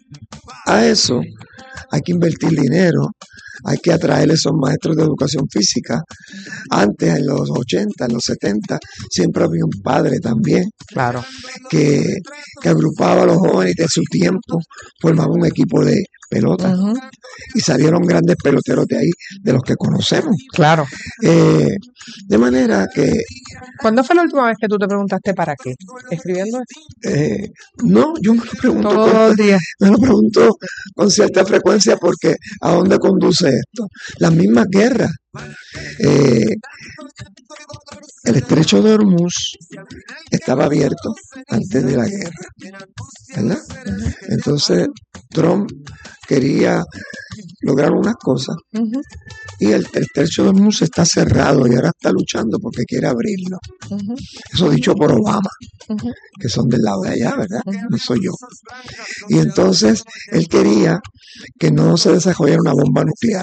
S10: a eso, hay que invertir dinero, hay que atraer esos maestros de educación física. Antes, en los ochenta, en los setenta, siempre había un padre también
S1: Claro.
S10: que, que agrupaba a los jóvenes de su tiempo, formaba un equipo de pelota
S1: Ujú.
S10: y salieron grandes peloteros de ahí, de los que conocemos.
S1: Claro.
S10: Eh, de manera que
S1: ¿Cuándo fue la última vez que tú te preguntaste para qué? ¿Escribiendo esto?
S10: eh, no, yo me lo pregunto
S1: Todos
S10: con-
S1: los días.
S10: me lo pregunto con cierta frecuencia porque ¿a dónde conduce esto? Las mismas guerras. Eh, el estrecho de Hormuz estaba abierto antes de la guerra, ¿verdad? Entonces Trump quería lograr unas cosas
S1: Ujú,
S10: y el estrecho de Hormuz está cerrado y ahora está luchando porque quiere abrirlo.
S1: ujú,
S10: Eso dicho por Obama,
S1: ujú,
S10: que son del lado de allá, ¿verdad?
S1: ujú.
S10: No soy yo. Y entonces él quería que no se desarrollara una bomba nuclear.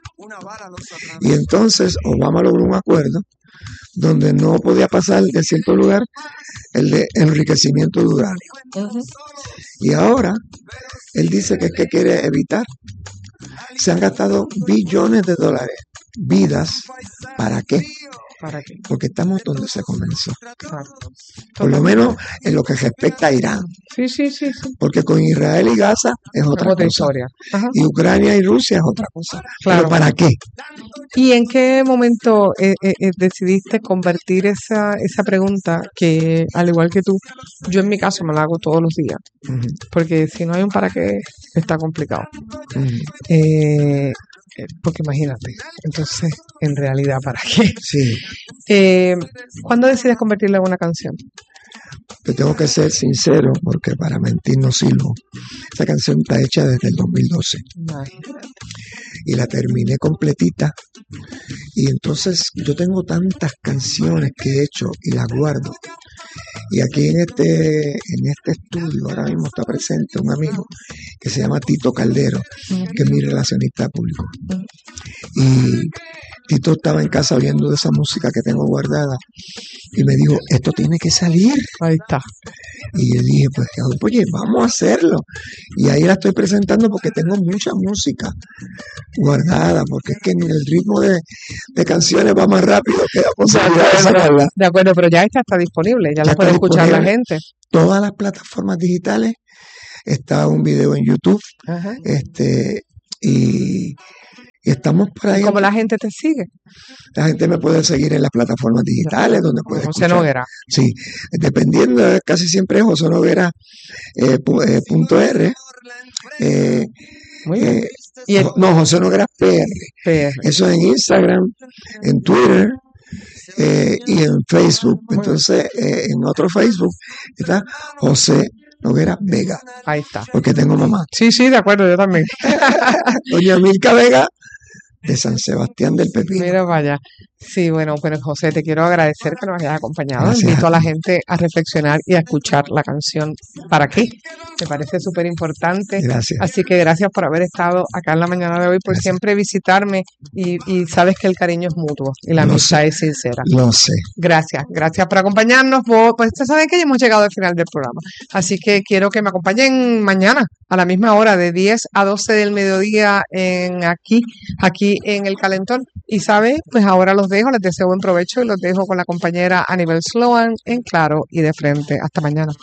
S10: Y entonces Obama logró un acuerdo donde no podía pasar de cierto lugar el de enriquecimiento de uranio.
S1: Ujú.
S10: Y ahora él dice que es que quiere evitar. Se han gastado billones de dólares, vidas, ¿para qué?
S1: ¿Para qué?
S10: Porque estamos donde se comenzó.
S1: Claro.
S10: Por lo menos en lo que respecta a Irán.
S1: Sí, sí, sí, sí.
S10: Porque con Israel y Gaza es otra,
S1: Otra
S10: cosa.
S1: historia. Ajá.
S10: Y Ucrania y Rusia es otra cosa.
S1: Claro.
S10: ¿Pero para qué?
S1: ¿Y en qué momento eh, eh, eh, decidiste convertir esa, esa pregunta que, al igual que tú, yo en mi caso me la hago todos los días?
S10: Ujú,
S1: Porque si no hay un para qué, está complicado.
S10: ujú.
S1: Eh, eh, porque imagínate, entonces, en realidad, ¿para qué?
S10: Sí,
S1: Eh, ¿Cuándo decides convertirla en una canción?
S10: te tengo que ser sincero porque para mentir no sirvo. Esa canción está hecha desde el dos mil doce
S1: Imagínate.
S10: y la terminé completita. Y entonces yo tengo tantas canciones que he hecho y las guardo. Y aquí en este, en este estudio ahora mismo está presente un amigo que se llama Tito Caldero, que es mi relacionista público. Y Tito estaba en casa oyendo de esa música que tengo guardada y me dijo, esto tiene que salir.
S1: Ahí está.
S10: Y yo dije, pues, oye, vamos a hacerlo. Y ahí la estoy presentando porque tengo mucha música guardada, porque es que en el ritmo de, de canciones va más rápido que la posibilidad de sacarla.
S1: De acuerdo, pero ya esta está disponible, ya,
S10: Ya
S1: la
S10: está
S1: puede escuchar la
S10: disponible.
S1: gente.
S10: Todas las plataformas digitales, está un video en YouTube,
S1: Ajá.
S10: este, y, y estamos por ahí.
S1: ¿Cómo la gente te sigue?
S10: La gente me puede seguir en las plataformas digitales, donde puede
S1: José
S10: escuchar.
S1: Noguera.
S10: Sí, dependiendo, eh, casi siempre es José Noguera eh, pu- eh, punto R. eh,
S1: Muy bien.
S10: eh,
S1: Y el
S10: jo- no, José Noguera P R.
S1: P R.
S10: Eso en Instagram, en Twitter eh, y en Facebook. Entonces, eh, en otro Facebook está José Noguera Vega,
S1: Ahí está.
S10: porque tengo mamá.
S1: Sí, sí, de acuerdo, yo también.
S10: Doña Milka Vega, de San Sebastián del Pepino.
S1: Mira, vaya. Sí, bueno, pues José, te quiero agradecer que nos hayas acompañado.
S10: Gracias
S1: Invito
S10: a
S1: a la
S10: ti.
S1: gente a reflexionar y a escuchar la canción ¿Para qué? Me parece súper importante.
S10: Gracias.
S1: Así que gracias por haber estado acá en la mañana de hoy, por
S10: Gracias.
S1: siempre visitarme y, y sabes que el cariño es mutuo y la
S10: Lo
S1: amistad
S10: sé.
S1: es sincera.
S10: Lo sé.
S1: Gracias, gracias por acompañarnos. Vos, pues ustedes saben que ya hemos llegado al final del programa. Así que quiero que me acompañen mañana a la misma hora, de diez a doce del mediodía en aquí, aquí en el Calentón. Y sabes, pues ahora los dejo, les deseo buen provecho y los dejo con la compañera Anibel Sloan en Claro y de Frente. Hasta mañana.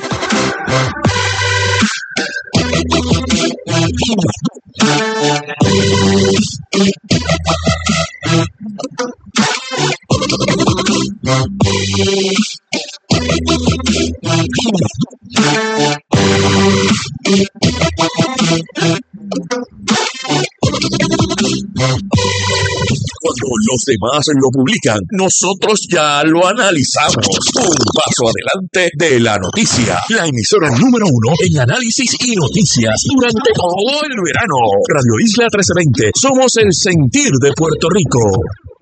S6: Cuando los demás lo publican, nosotros ya lo analizamos. Un paso adelante de la noticia. La emisora número uno en análisis y noticias durante todo el verano. Radio Isla trece veinte. Somos el sentir de Puerto Rico.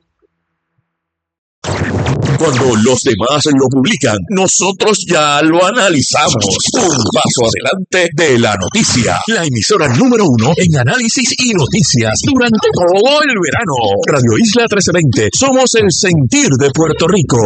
S6: Cuando los demás lo publican, nosotros ya lo analizamos. Un paso adelante de la noticia. La emisora número uno en análisis y noticias durante todo el verano. Radio Isla trece veinte. Somos el sentir de Puerto Rico.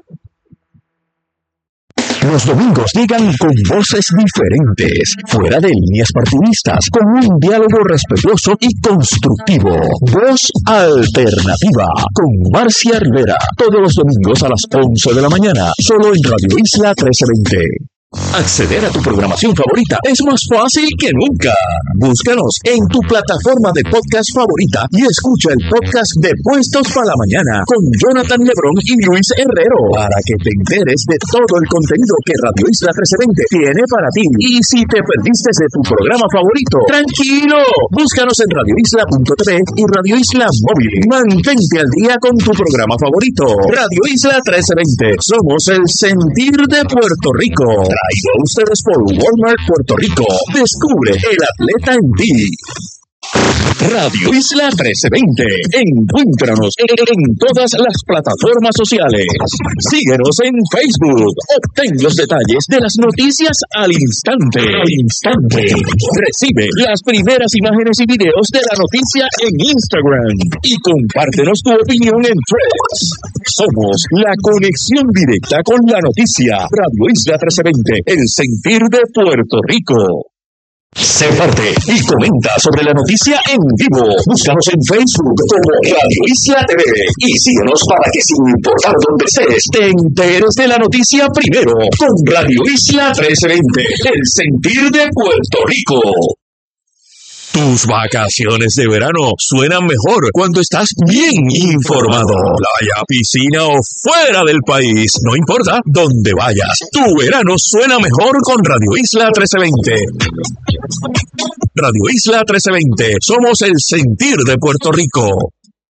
S6: Los domingos llegan con voces diferentes, fuera de líneas partidistas, con un diálogo respetuoso y constructivo. Voz Alternativa, con Marcia Rivera, todos los domingos a las once de la mañana, solo en Radio Isla trece veinte. Acceder a tu programación favorita es más fácil que nunca. Búscanos en tu plataforma de podcast favorita y escucha el podcast de Puestos para la Mañana con Jonathan Lebrón y Luis Herrero para que te enteres de todo el contenido que Radio Isla trece veinte tiene para ti. Y si te perdiste de tu programa favorito, tranquilo, búscanos en radio isla punto t v y Radio Isla Móvil. Mantente al día con tu programa favorito. Radio Isla trece veinte. Somos el sentir de Puerto Rico. Traído a ustedes por Walmart Puerto Rico. Descubre el atleta en ti. Radio Isla trece veinte. Encuéntranos en, en todas las plataformas sociales. Síguenos en Facebook. Obtén los detalles de las noticias al instante. Al instante. Recibe las primeras imágenes y videos de la noticia en Instagram. Y compártenos tu opinión en Threads. Somos la conexión directa con la noticia. Radio Isla trece veinte. El sentir de Puerto Rico. Sé parte y comenta sobre la noticia en vivo. Búscanos en Facebook como Radio Isla T V y síguenos para que sin importar dónde estés, te enteres de la noticia primero con Radio Isla trece veinte, el sentir de Puerto Rico. Tus vacaciones de verano suenan mejor cuando estás bien informado. Playa, piscina o fuera del país, no importa dónde vayas, tu verano suena mejor con Radio Isla trece veinte. Radio Isla trece veinte, somos el sentir de Puerto Rico.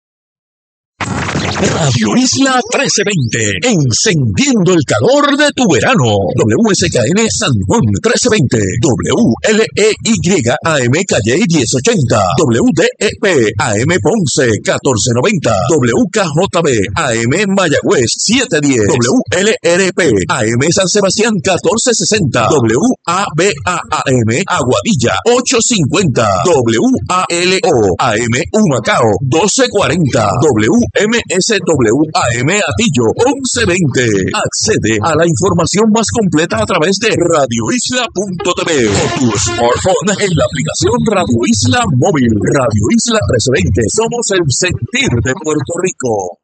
S6: Radio Isla trece veinte, encendiendo el calor de tu verano. W S K N San Juan trece veinte, W L E Y A M Calle diez ochenta, W D E P A M Ponce catorce noventa, W K J B A M Mayagüez siete diez, W L R P A M San Sebastián catorce sesenta, W A B A A M Aguadilla ocho cincuenta, W A L O A M Humacao doce cuarenta, W M S W A M Atillo once veinte. Accede a la información más completa a través de radio isla punto t v o tu smartphone en la aplicación Radio Isla Móvil. Radio Isla trece veinte. Somos el sentir de Puerto Rico.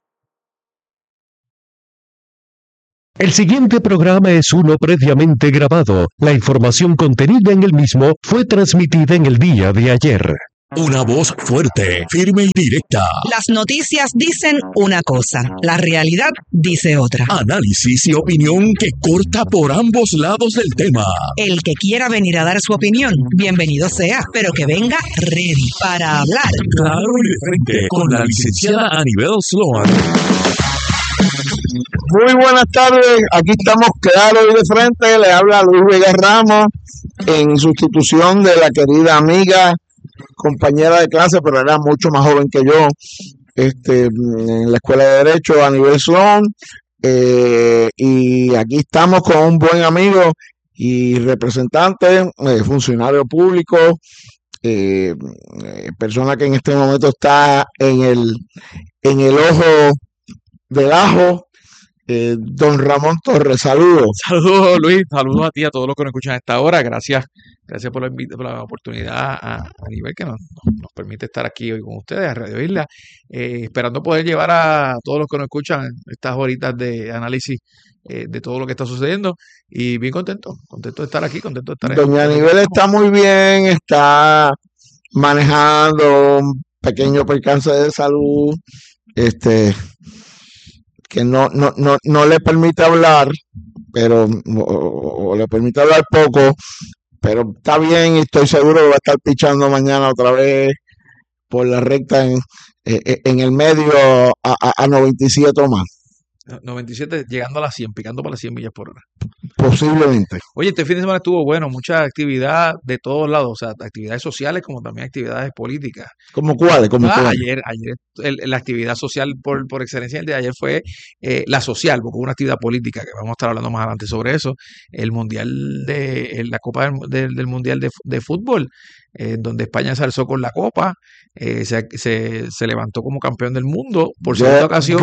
S11: El siguiente programa es uno previamente grabado. La información contenida en el mismo fue transmitida en el día de ayer.
S6: Una voz fuerte, firme y directa.
S12: Las noticias dicen una cosa, la realidad dice otra.
S6: Análisis y opinión que corta por ambos lados del tema.
S12: El que quiera venir a dar su opinión, bienvenido sea, pero que venga ready para hablar.
S6: Claro y de frente, con la licenciada Anibel Sloan.
S13: Muy buenas tardes, aquí estamos claro y de frente, le habla Luis Vega Ramos en sustitución de la querida amiga, compañera de clase, pero era mucho más joven que yo, este, en la Escuela de Derecho, Anibel Sloan, eh, y aquí estamos con un buen amigo y representante, eh, funcionario público, eh, eh, persona que en este momento está en el, en el ojo del ajo, eh, don Ramón Torres. Saludos.
S3: Saludos, Luis, saludos a ti, a todos los que nos escuchan a esta hora, gracias. Gracias por la, por la oportunidad a, a nivel que nos, nos permite estar aquí hoy con ustedes, a Radio Isla, eh, esperando poder llevar a todos los que nos escuchan estas horitas de análisis eh, de todo lo que está sucediendo y bien contento, contento de estar aquí, contento de estar
S13: Doña Anibel está muy bien, está manejando un pequeño percance de salud, este, que no, no, no, no le permite hablar, pero o, o le permite hablar poco. Pero está bien y estoy seguro que va a estar pichando mañana otra vez por la recta en, en el medio a, a, a noventa y siete o más.
S3: noventa y siete llegando a las cien, picando para las cien millas por hora.
S13: Posiblemente.
S3: Oye, este fin de semana estuvo bueno, mucha actividad de todos lados, o sea, actividades sociales como también actividades políticas.
S13: ¿Cómo cuáles? ¿Cómo
S3: ah,
S13: cuáles?
S3: Ayer, ayer el, la actividad social por, por excelencia el de ayer fue eh, la social, porque hubo una actividad política que vamos a estar hablando más adelante sobre eso, el mundial de la Copa del, del, del Mundial de, de Fútbol, eh, donde España se alzó con la Copa, eh, se, se, se levantó como campeón del mundo por segunda ocasión.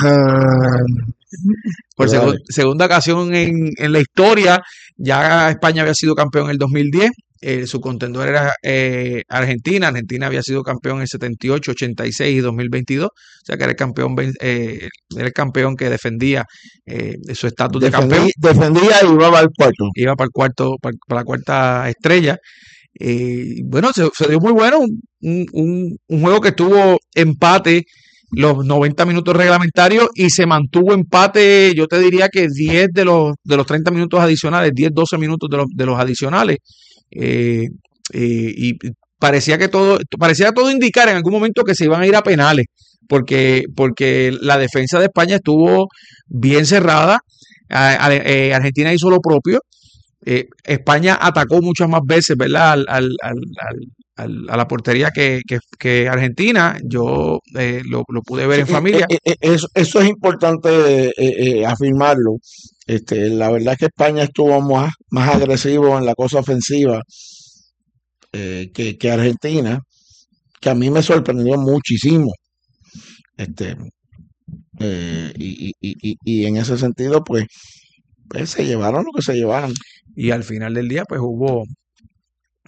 S3: Por seg segunda ocasión en, en la historia, ya España había sido campeón en el dos mil diez, eh, su contendor era eh, Argentina, Argentina había sido campeón en el setenta y ocho, ochenta y seis y dos mil veintidós, o sea que era el campeón, eh, era el campeón que defendía eh, su estatus de campeón.
S13: Defendía y iba para el cuarto.
S3: Iba para el cuarto, para, para la cuarta estrella. Eh, bueno, se, se dio muy bueno, un, un, un juego que tuvo empate los noventa minutos reglamentarios y se mantuvo empate, yo te diría que diez de los de los treinta minutos adicionales, diez, doce minutos de los, de los adicionales. Eh, eh, y parecía que todo, parecía todo indicar en algún momento que se iban a ir a penales, porque, porque la defensa de España estuvo bien cerrada. A, a, eh, Argentina hizo lo propio. Eh, España atacó muchas más veces, ¿verdad? Al, al, al, al, a la portería que, que, que Argentina. Yo eh, lo, lo pude ver en familia.
S13: Eh, eh, eso, eso es importante eh, eh, afirmarlo. Este, la verdad es que España estuvo más, más agresivo en la cosa ofensiva eh, que, que Argentina, que a mí me sorprendió muchísimo. Este, eh, y, y, y, y en ese sentido, pues, pues se llevaron lo que se llevaron.
S3: Y al final del día, pues hubo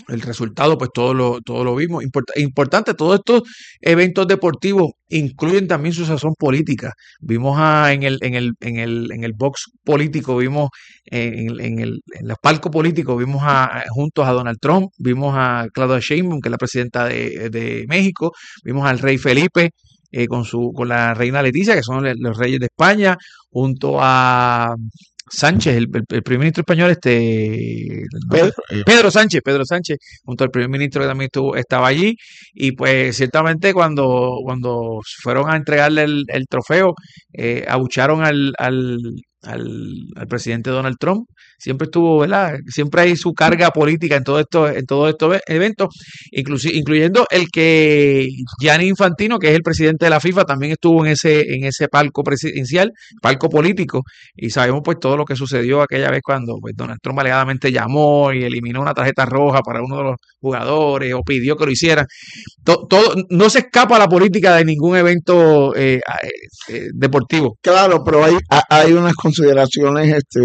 S14: el resultado, pues todo lo, todo lo vimos. Import- importante, todos estos eventos deportivos incluyen también su sazón política. Vimos a, en el, en el, en el, en el box político, vimos en, en el, en el palco político, vimos a, a- juntos a Donald Trump, vimos a Claudia Sheinbaum, que es la presidenta de, de México, vimos al rey Felipe eh, con su, con la reina Leticia, que son le- los reyes de España, junto a Sánchez, el, el- el primer ministro español, este no sé,
S13: Pedro, eh,
S14: Pedro Sánchez, Pedro Sánchez, junto al primer ministro que también estuvo, estaba allí, y pues ciertamente cuando, cuando fueron a entregarle el, el trofeo, eh, abucharon al, al, al, al presidente Donald Trump. Siempre estuvo, ¿verdad? Siempre hay su carga política en todos estos, en todos estos e- eventos, inclusi- incluyendo el que Gianni Infantino, que es el presidente de la FIFA, también estuvo en ese, en ese palco presidencial, palco político, y sabemos pues todo lo que sucedió aquella vez cuando pues, Donald Trump alegadamente llamó y eliminó una tarjeta roja para uno de los jugadores o pidió que lo hicieran. To- todo, no se escapa la política de ningún evento eh, eh, eh, deportivo.
S13: claro, pero hay, ha- hay unas consideraciones este,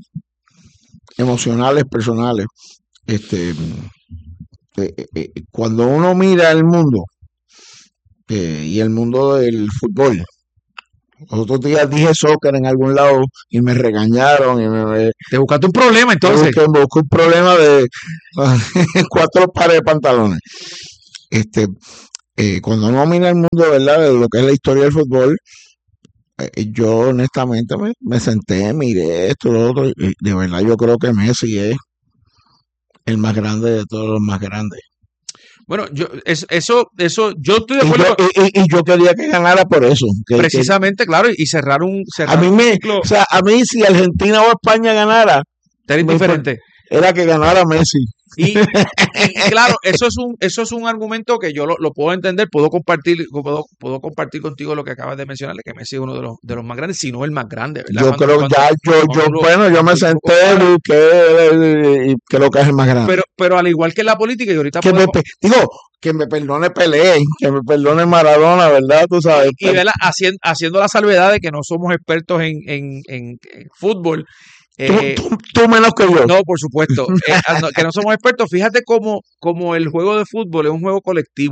S13: emocionales, personales. Este, eh, eh, eh, cuando uno mira el mundo eh, y el mundo del fútbol, los otros días dije soccer en algún lado y me regañaron y me, me-
S14: Te buscaste un problema
S13: me
S14: entonces.
S13: busqué, me busqué un problema de cuatro pares de pantalones. Este, eh, cuando uno mira el mundo, ¿verdad? De lo que es la historia del fútbol, eh, yo honestamente me, me senté, miré esto, lo otro, y de verdad yo creo que Messi es el más grande de todos los más grandes.
S14: Bueno, yo es- eso, eso, yo estoy de
S13: Y
S14: acuerdo
S13: yo,
S14: con-
S13: y, y- y yo quería que ganara por eso. que- que-
S14: precisamente, claro, y cerrar un,
S13: a
S14: cerrar
S13: mí
S14: un
S13: me,
S14: ciclo
S13: o sea, a mí si Argentina o España ganara,
S14: era
S13: me
S14: indiferente.
S13: era que ganara Messi.
S14: Y, y- y claro, eso es un, eso es un argumento que yo lo, lo puedo entender, puedo compartir, puedo, puedo compartir contigo lo que acabas de mencionar, de que Messi es uno de los, de los más grandes, si no el más grande, ¿verdad?
S13: Yo
S14: Cuando-
S13: creo
S14: cuando-
S13: ya, yo,
S14: cuando
S13: yo,
S14: tú lo-
S13: bueno, yo me
S14: cuando tú lo
S13: senté
S14: comparas.
S13: y que, y creo que es el más grande.
S14: Pero, pero al igual que en la política, y ahorita
S13: que me,
S14: podemos,
S13: pe- digo, que me perdone Pelé, que me perdone Maradona, ¿verdad? Tú sabes.
S14: y ¿verdad? Haciendo, haciendo la salvedad de que no somos expertos en, en, en, en fútbol.
S13: Tú,
S14: eh,
S13: tú- tú menos que yo.
S14: No, por supuesto, eh, ah, no, que no somos expertos. Fíjate cómo, cómo el juego de fútbol es un juego colectivo.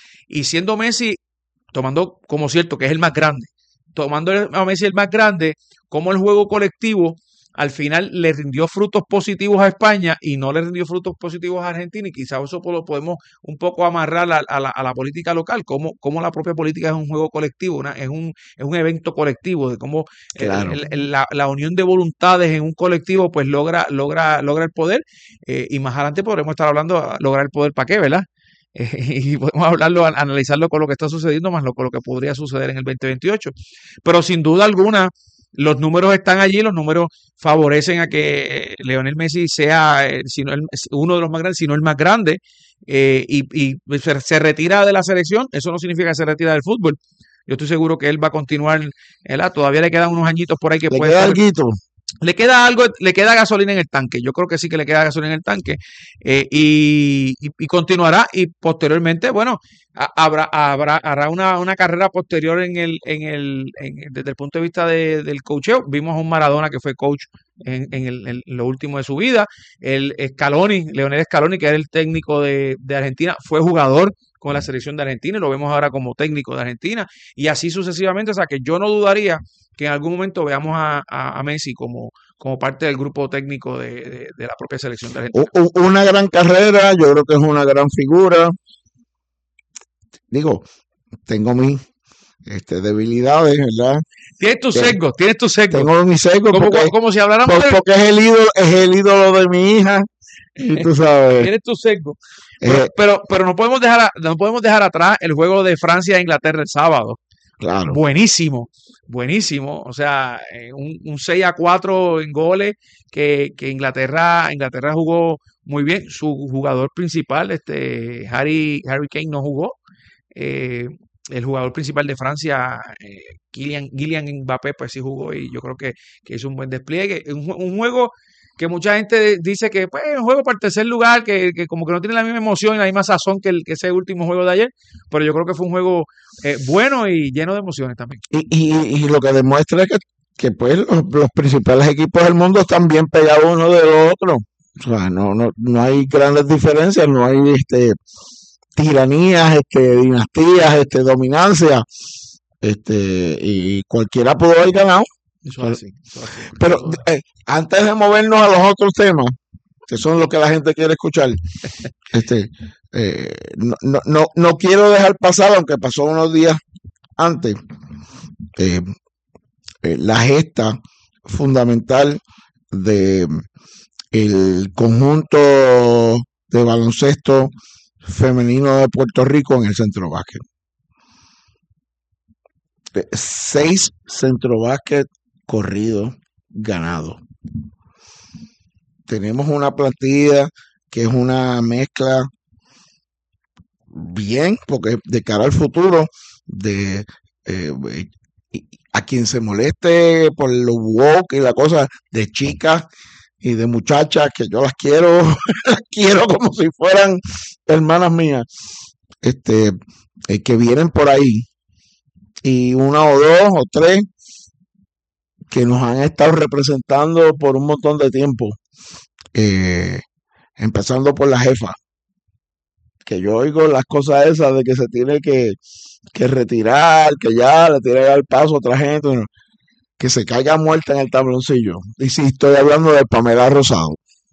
S14: Y siendo Messi, tomando como cierto que es el más grande, tomando el- a Messi el más grande, como el juego colectivo al final le rindió frutos positivos a España y no le rindió frutos positivos a Argentina, y quizás eso pues lo podemos un poco amarrar a, a la, a la política local, como, como la propia política es un juego colectivo, una- es, un, es un evento colectivo, de cómo el-
S13: Claro.
S14: el- el- la, la unión de voluntades en un colectivo pues logra, logra, logra el poder, eh, y más adelante podremos estar hablando a lograr el poder para qué, ¿verdad? Eh, y podemos hablarlo, a- analizarlo con lo que está sucediendo, más lo, con lo que podría suceder en el veinte veintiocho. Pero sin duda alguna, los números están allí, los números favorecen a que Lionel Messi sea eh, si no el- uno de los más grandes, si no el más grande, eh, y, y se, se retira de la selección. Eso no significa que se retira del fútbol. Yo estoy seguro que él va a continuar, ¿verdad? Todavía le quedan unos añitos por ahí que
S13: Le
S14: puede
S13: queda
S14: estar-
S13: alguito.
S14: le queda algo, le queda gasolina en el tanque. Yo creo que sí que le queda gasolina en el tanque. eh, y, y- y continuará. Y posteriormente, bueno, ha- habrá, habrá, hará una, una carrera posterior en el, en el, en- desde el punto de vista de- del coacheo. Vimos a un Maradona que fue coach en, en el- en lo último de su vida. El Scaloni, Leonel Scaloni, que era el técnico de, de Argentina, fue jugador con la selección de Argentina y lo vemos ahora como técnico de Argentina. Y así sucesivamente. O sea que yo no dudaría que en algún momento veamos a, a- a Messi como, como parte del grupo técnico de, de- de la propia selección de Argentina.
S13: U- u- Una gran carrera, yo creo que es una gran figura. Digo, tengo mis este, debilidades, ¿verdad?
S14: Tienes tu
S13: que-
S14: sesgo, tienes tu sesgo.
S13: Tengo mis sesgos
S14: Como,
S13: porque,
S14: como si habláramos
S13: por-
S14: de...
S13: porque es el ídolo, es el ídolo de mi hija. Y tú sabes.
S14: Tienes tu sesgo. Pero,
S13: eh,
S14: pero, pero no podemos dejar a- no podemos dejar atrás el juego de Francia e Inglaterra el sábado.
S13: claro.
S14: Buenísimo, buenísimo. O sea, eh, un, un seis a cuatro en goles que, que Inglaterra, Inglaterra jugó muy bien. Su jugador principal, este Harry, Harry Kane, no jugó. Eh, el jugador principal de Francia, eh, Kylian, Kylian Mbappé, pues sí jugó y yo creo que, que hizo un buen despliegue. Un, jue- un juego que mucha gente dice que pues, es un juego para el tercer lugar, que, que como que no tiene la misma emoción y la misma sazón que, el, que ese último juego de ayer, pero yo creo que fue un juego eh, bueno y lleno de emociones también.
S13: Y, y, y lo que demuestra es que, que pues los, los principales equipos del mundo están bien pegados uno del otro. O sea, no, no, no hay grandes diferencias, no hay este tiranías, este, dinastías, este, dominancia, este, y cualquiera pudo haber ganado.
S14: Eso es así, eso es así.
S13: Pero eh, antes de movernos a los otros temas, que son lo que la gente quiere escuchar, este, eh, no, no, no, no quiero dejar pasar, aunque pasó unos días antes, eh, eh, la gesta fundamental de el conjunto de baloncesto femenino de Puerto Rico en el centro básquet. Eh, seis centro básquet corridos ganados. Tenemos una plantilla que es una mezcla bien, porque de cara al futuro, de eh, a quien se moleste por lo woke y la cosa, de chicas y de muchachas que yo las quiero, las quiero como si fueran hermanas mías, este, eh, que vienen por ahí, y una o dos o tres que nos han estado representando por un montón de tiempo, eh, empezando por la jefa, que yo oigo las cosas esas de que se tiene que, que retirar, que ya le tiene que dar paso a otra gente, ¿no? Que se caiga muerta en el tabloncillo. Y sí, estoy hablando de Pamela Rosado.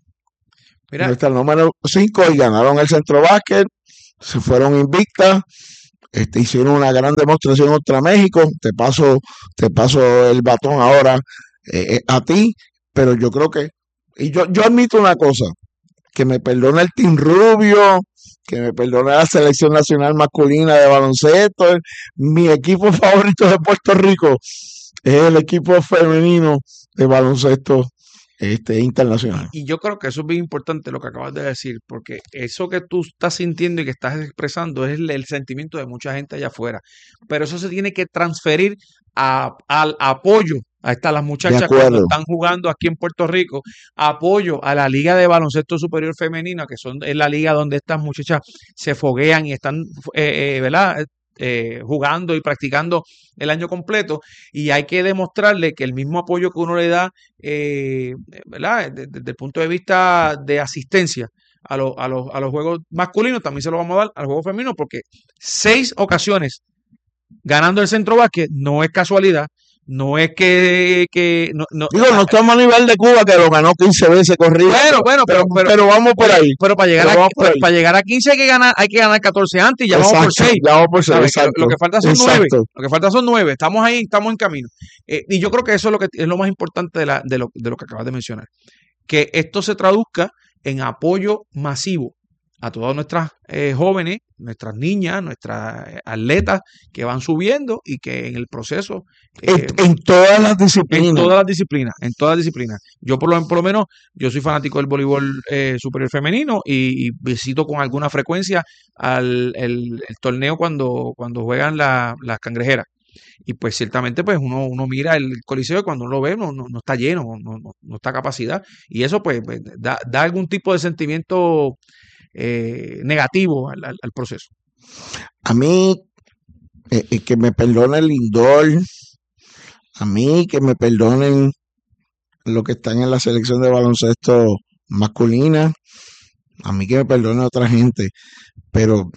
S14: Mira,
S13: Nuestra número cinco, y ganaron el centro básquet, se fueron invictas, este, hicieron una gran demostración contra México. Te paso, te paso el batón ahora eh, eh, a ti, pero yo creo que, y yo, yo admito una cosa, que me perdone el Team Rubio, que me perdone la selección nacional masculina de baloncesto. Mi equipo favorito de Puerto Rico es el equipo femenino de baloncesto este, internacional.
S14: y yo creo que eso es bien importante lo que acabas de decir, porque eso que tú estás sintiendo y que estás expresando es el, el sentimiento de mucha gente allá afuera, pero eso se tiene que transferir a, al apoyo. Ahí están las
S13: De
S14: muchachas cuando
S13: acuerdo.
S14: están jugando aquí en Puerto Rico, apoyo a la Liga de Baloncesto Superior Femenina, que son, es la liga donde estas muchachas se foguean y están, eh, eh, ¿verdad? Eh, jugando y practicando el año completo, y hay que demostrarle que el mismo apoyo que uno le da, eh, ¿verdad? Desde, desde el punto de vista de asistencia a, los a, los a los juegos masculinos, también se lo vamos a dar al juego femenino, porque seis ocasiones ganando el centro básquet no es casualidad. No es que, que no, no,
S13: Digo, no estamos a nivel de Cuba, que lo ganó quince veces corrido.
S14: bueno, bueno, pero,
S13: pero,
S14: pero,
S13: pero vamos por ahí.
S14: pero para llegar
S13: Pero
S14: a,
S13: vamos por
S14: para,
S13: ahí.
S14: para llegar a quince hay que ganar, hay que ganar catorce antes, y ya vamos por
S13: Exacto,
S14: seis.
S13: ya vamos por seis,
S14: ¿Sabes? Que lo,
S13: exacto.
S14: lo que falta son nueve.
S13: Exacto.
S14: Lo que falta son nueve. Estamos ahí, estamos en camino. Eh, y yo creo que eso es lo que es lo más importante de, la, de, lo, de lo que acabas de mencionar. Que esto se traduzca en apoyo masivo a todas nuestras eh, jóvenes, nuestras niñas, nuestras eh, atletas que van subiendo y que en el proceso eh,
S13: En, en todas las
S14: en
S13: disciplinas.
S14: todas las disciplinas, en todas las disciplinas. Yo por lo, por lo menos, yo soy fanático del voleibol eh, superior femenino, y, y visito con alguna frecuencia al el, el torneo cuando, cuando juegan la- las cangrejeras. Y pues ciertamente pues uno, uno mira el coliseo y cuando uno lo ve no, no, no está lleno, no, no, no está a capacidad. Y eso pues, pues, da, da algún tipo de sentimiento eh, negativo al, al- al proceso.
S13: A mí, eh, eh, que me perdone el indoor, a mí que me perdonen los que están en la selección de baloncesto masculina, a mí que me perdone otra gente, pero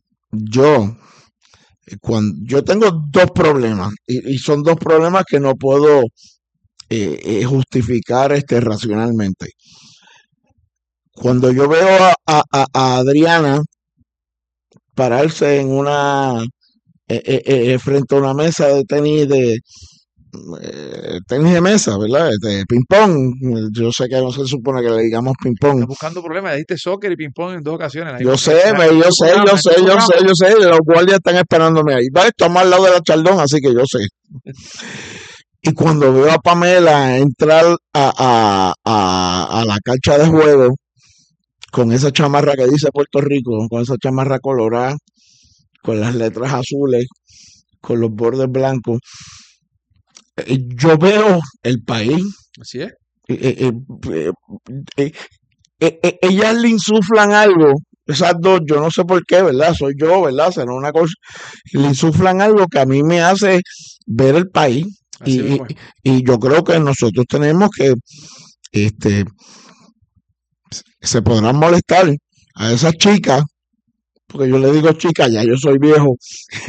S13: yo, eh, cuando, yo tengo dos problemas, y, y son dos problemas que no puedo eh, eh, justificar este, racionalmente. Cuando yo veo a, a- a- a Adriana pararse en una eh, eh, eh, frente a una mesa de tenis de eh, tenis de mesa, ¿verdad? De ping pong. Yo sé que no se supone que le digamos ping pong.
S14: Estás buscando problemas, dijiste soccer y ping-pong en dos ocasiones. La
S13: Yo
S14: misma-
S13: sé,
S14: en
S13: me-
S14: el
S13: yo
S14: mismo
S13: sé,
S14: programa,
S13: yo
S14: en el
S13: sé,
S14: mismo
S13: yo
S14: programa.
S13: sé, yo sé. Los guardias están esperándome ahí. Vale, estamos al lado de la Chaldón, así que yo sé. Y cuando veo a Pamela entrar a, a, a, a la cancha de juego con esa chamarra que dice Puerto Rico, con esa chamarra colorada, con las letras azules, con los bordes blancos, eh, yo veo el país.
S14: Así es.
S13: eh, eh, eh, eh, eh, eh, ellas le insuflan algo, esas dos, yo no sé por qué, ¿verdad? Soy yo, ¿verdad? Será una cosa, le insuflan algo que a mí me hace ver el país.
S14: Así
S13: Y, y,
S14: mismo es.
S13: y yo creo que nosotros tenemos que este, se podrán molestar a esas chicas, porque yo le digo chicas, ya yo soy viejo,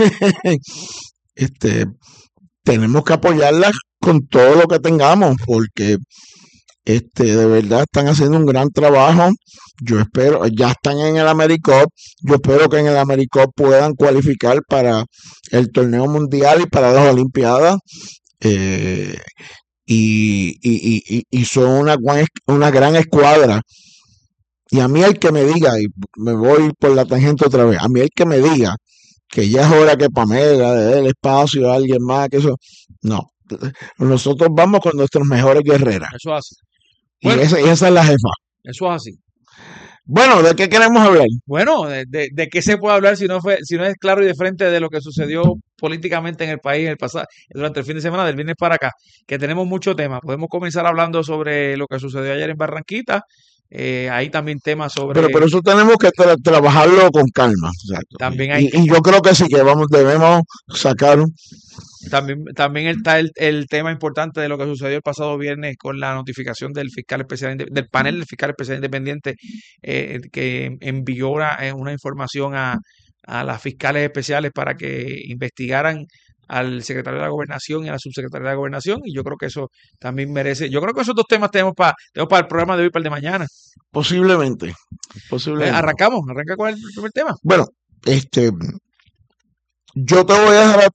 S13: este, tenemos que apoyarlas con todo lo que tengamos, porque este, de verdad están haciendo un gran trabajo. Yo espero, ya están en el AmeriCup, yo espero que en el AmeriCup puedan cualificar para el torneo mundial y para las Olimpiadas. Eh, y, y, y, y son una, una gran escuadra. Y a mí el que me diga, y me voy por la tangente otra vez, a mí el que me diga que ya es hora que Pamela le dé el espacio a alguien más, que eso, no. Nosotros vamos con nuestras mejores guerreras.
S14: Eso es así.
S13: Y,
S14: Bueno,
S13: esa, y esa es la jefa.
S14: eso es así.
S13: Bueno, ¿de qué queremos hablar?
S14: Bueno, de, de, de qué se puede hablar si no fue, si no es claro y de frente de lo que sucedió políticamente en el país en el pasado, durante el fin de semana, del viernes para acá, que tenemos mucho tema. Podemos comenzar hablando sobre lo que sucedió ayer en Barranquita. Eh, hay también temas sobre.
S13: Pero, pero eso tenemos que tra trabajarlo con calma. Exacto.
S14: También hay.
S13: Y, y yo creo que sí que vamos, debemos sacar.
S14: También, también está el, el tema importante de lo que sucedió el pasado viernes con la notificación del fiscal especial, del panel del fiscal especial independiente, eh, que envió una, una información a, a las fiscales especiales para que investigaran al secretario de la Gobernación y a la subsecretaria de la Gobernación, y yo creo que eso también merece, yo creo que esos dos temas tenemos para, tenemos para el programa de hoy y para el de mañana.
S13: Posiblemente,
S14: Eh,
S13: posiblemente.
S14: arrancamos, arranca con el primer tema.
S13: Bueno, este, yo te voy a dejar a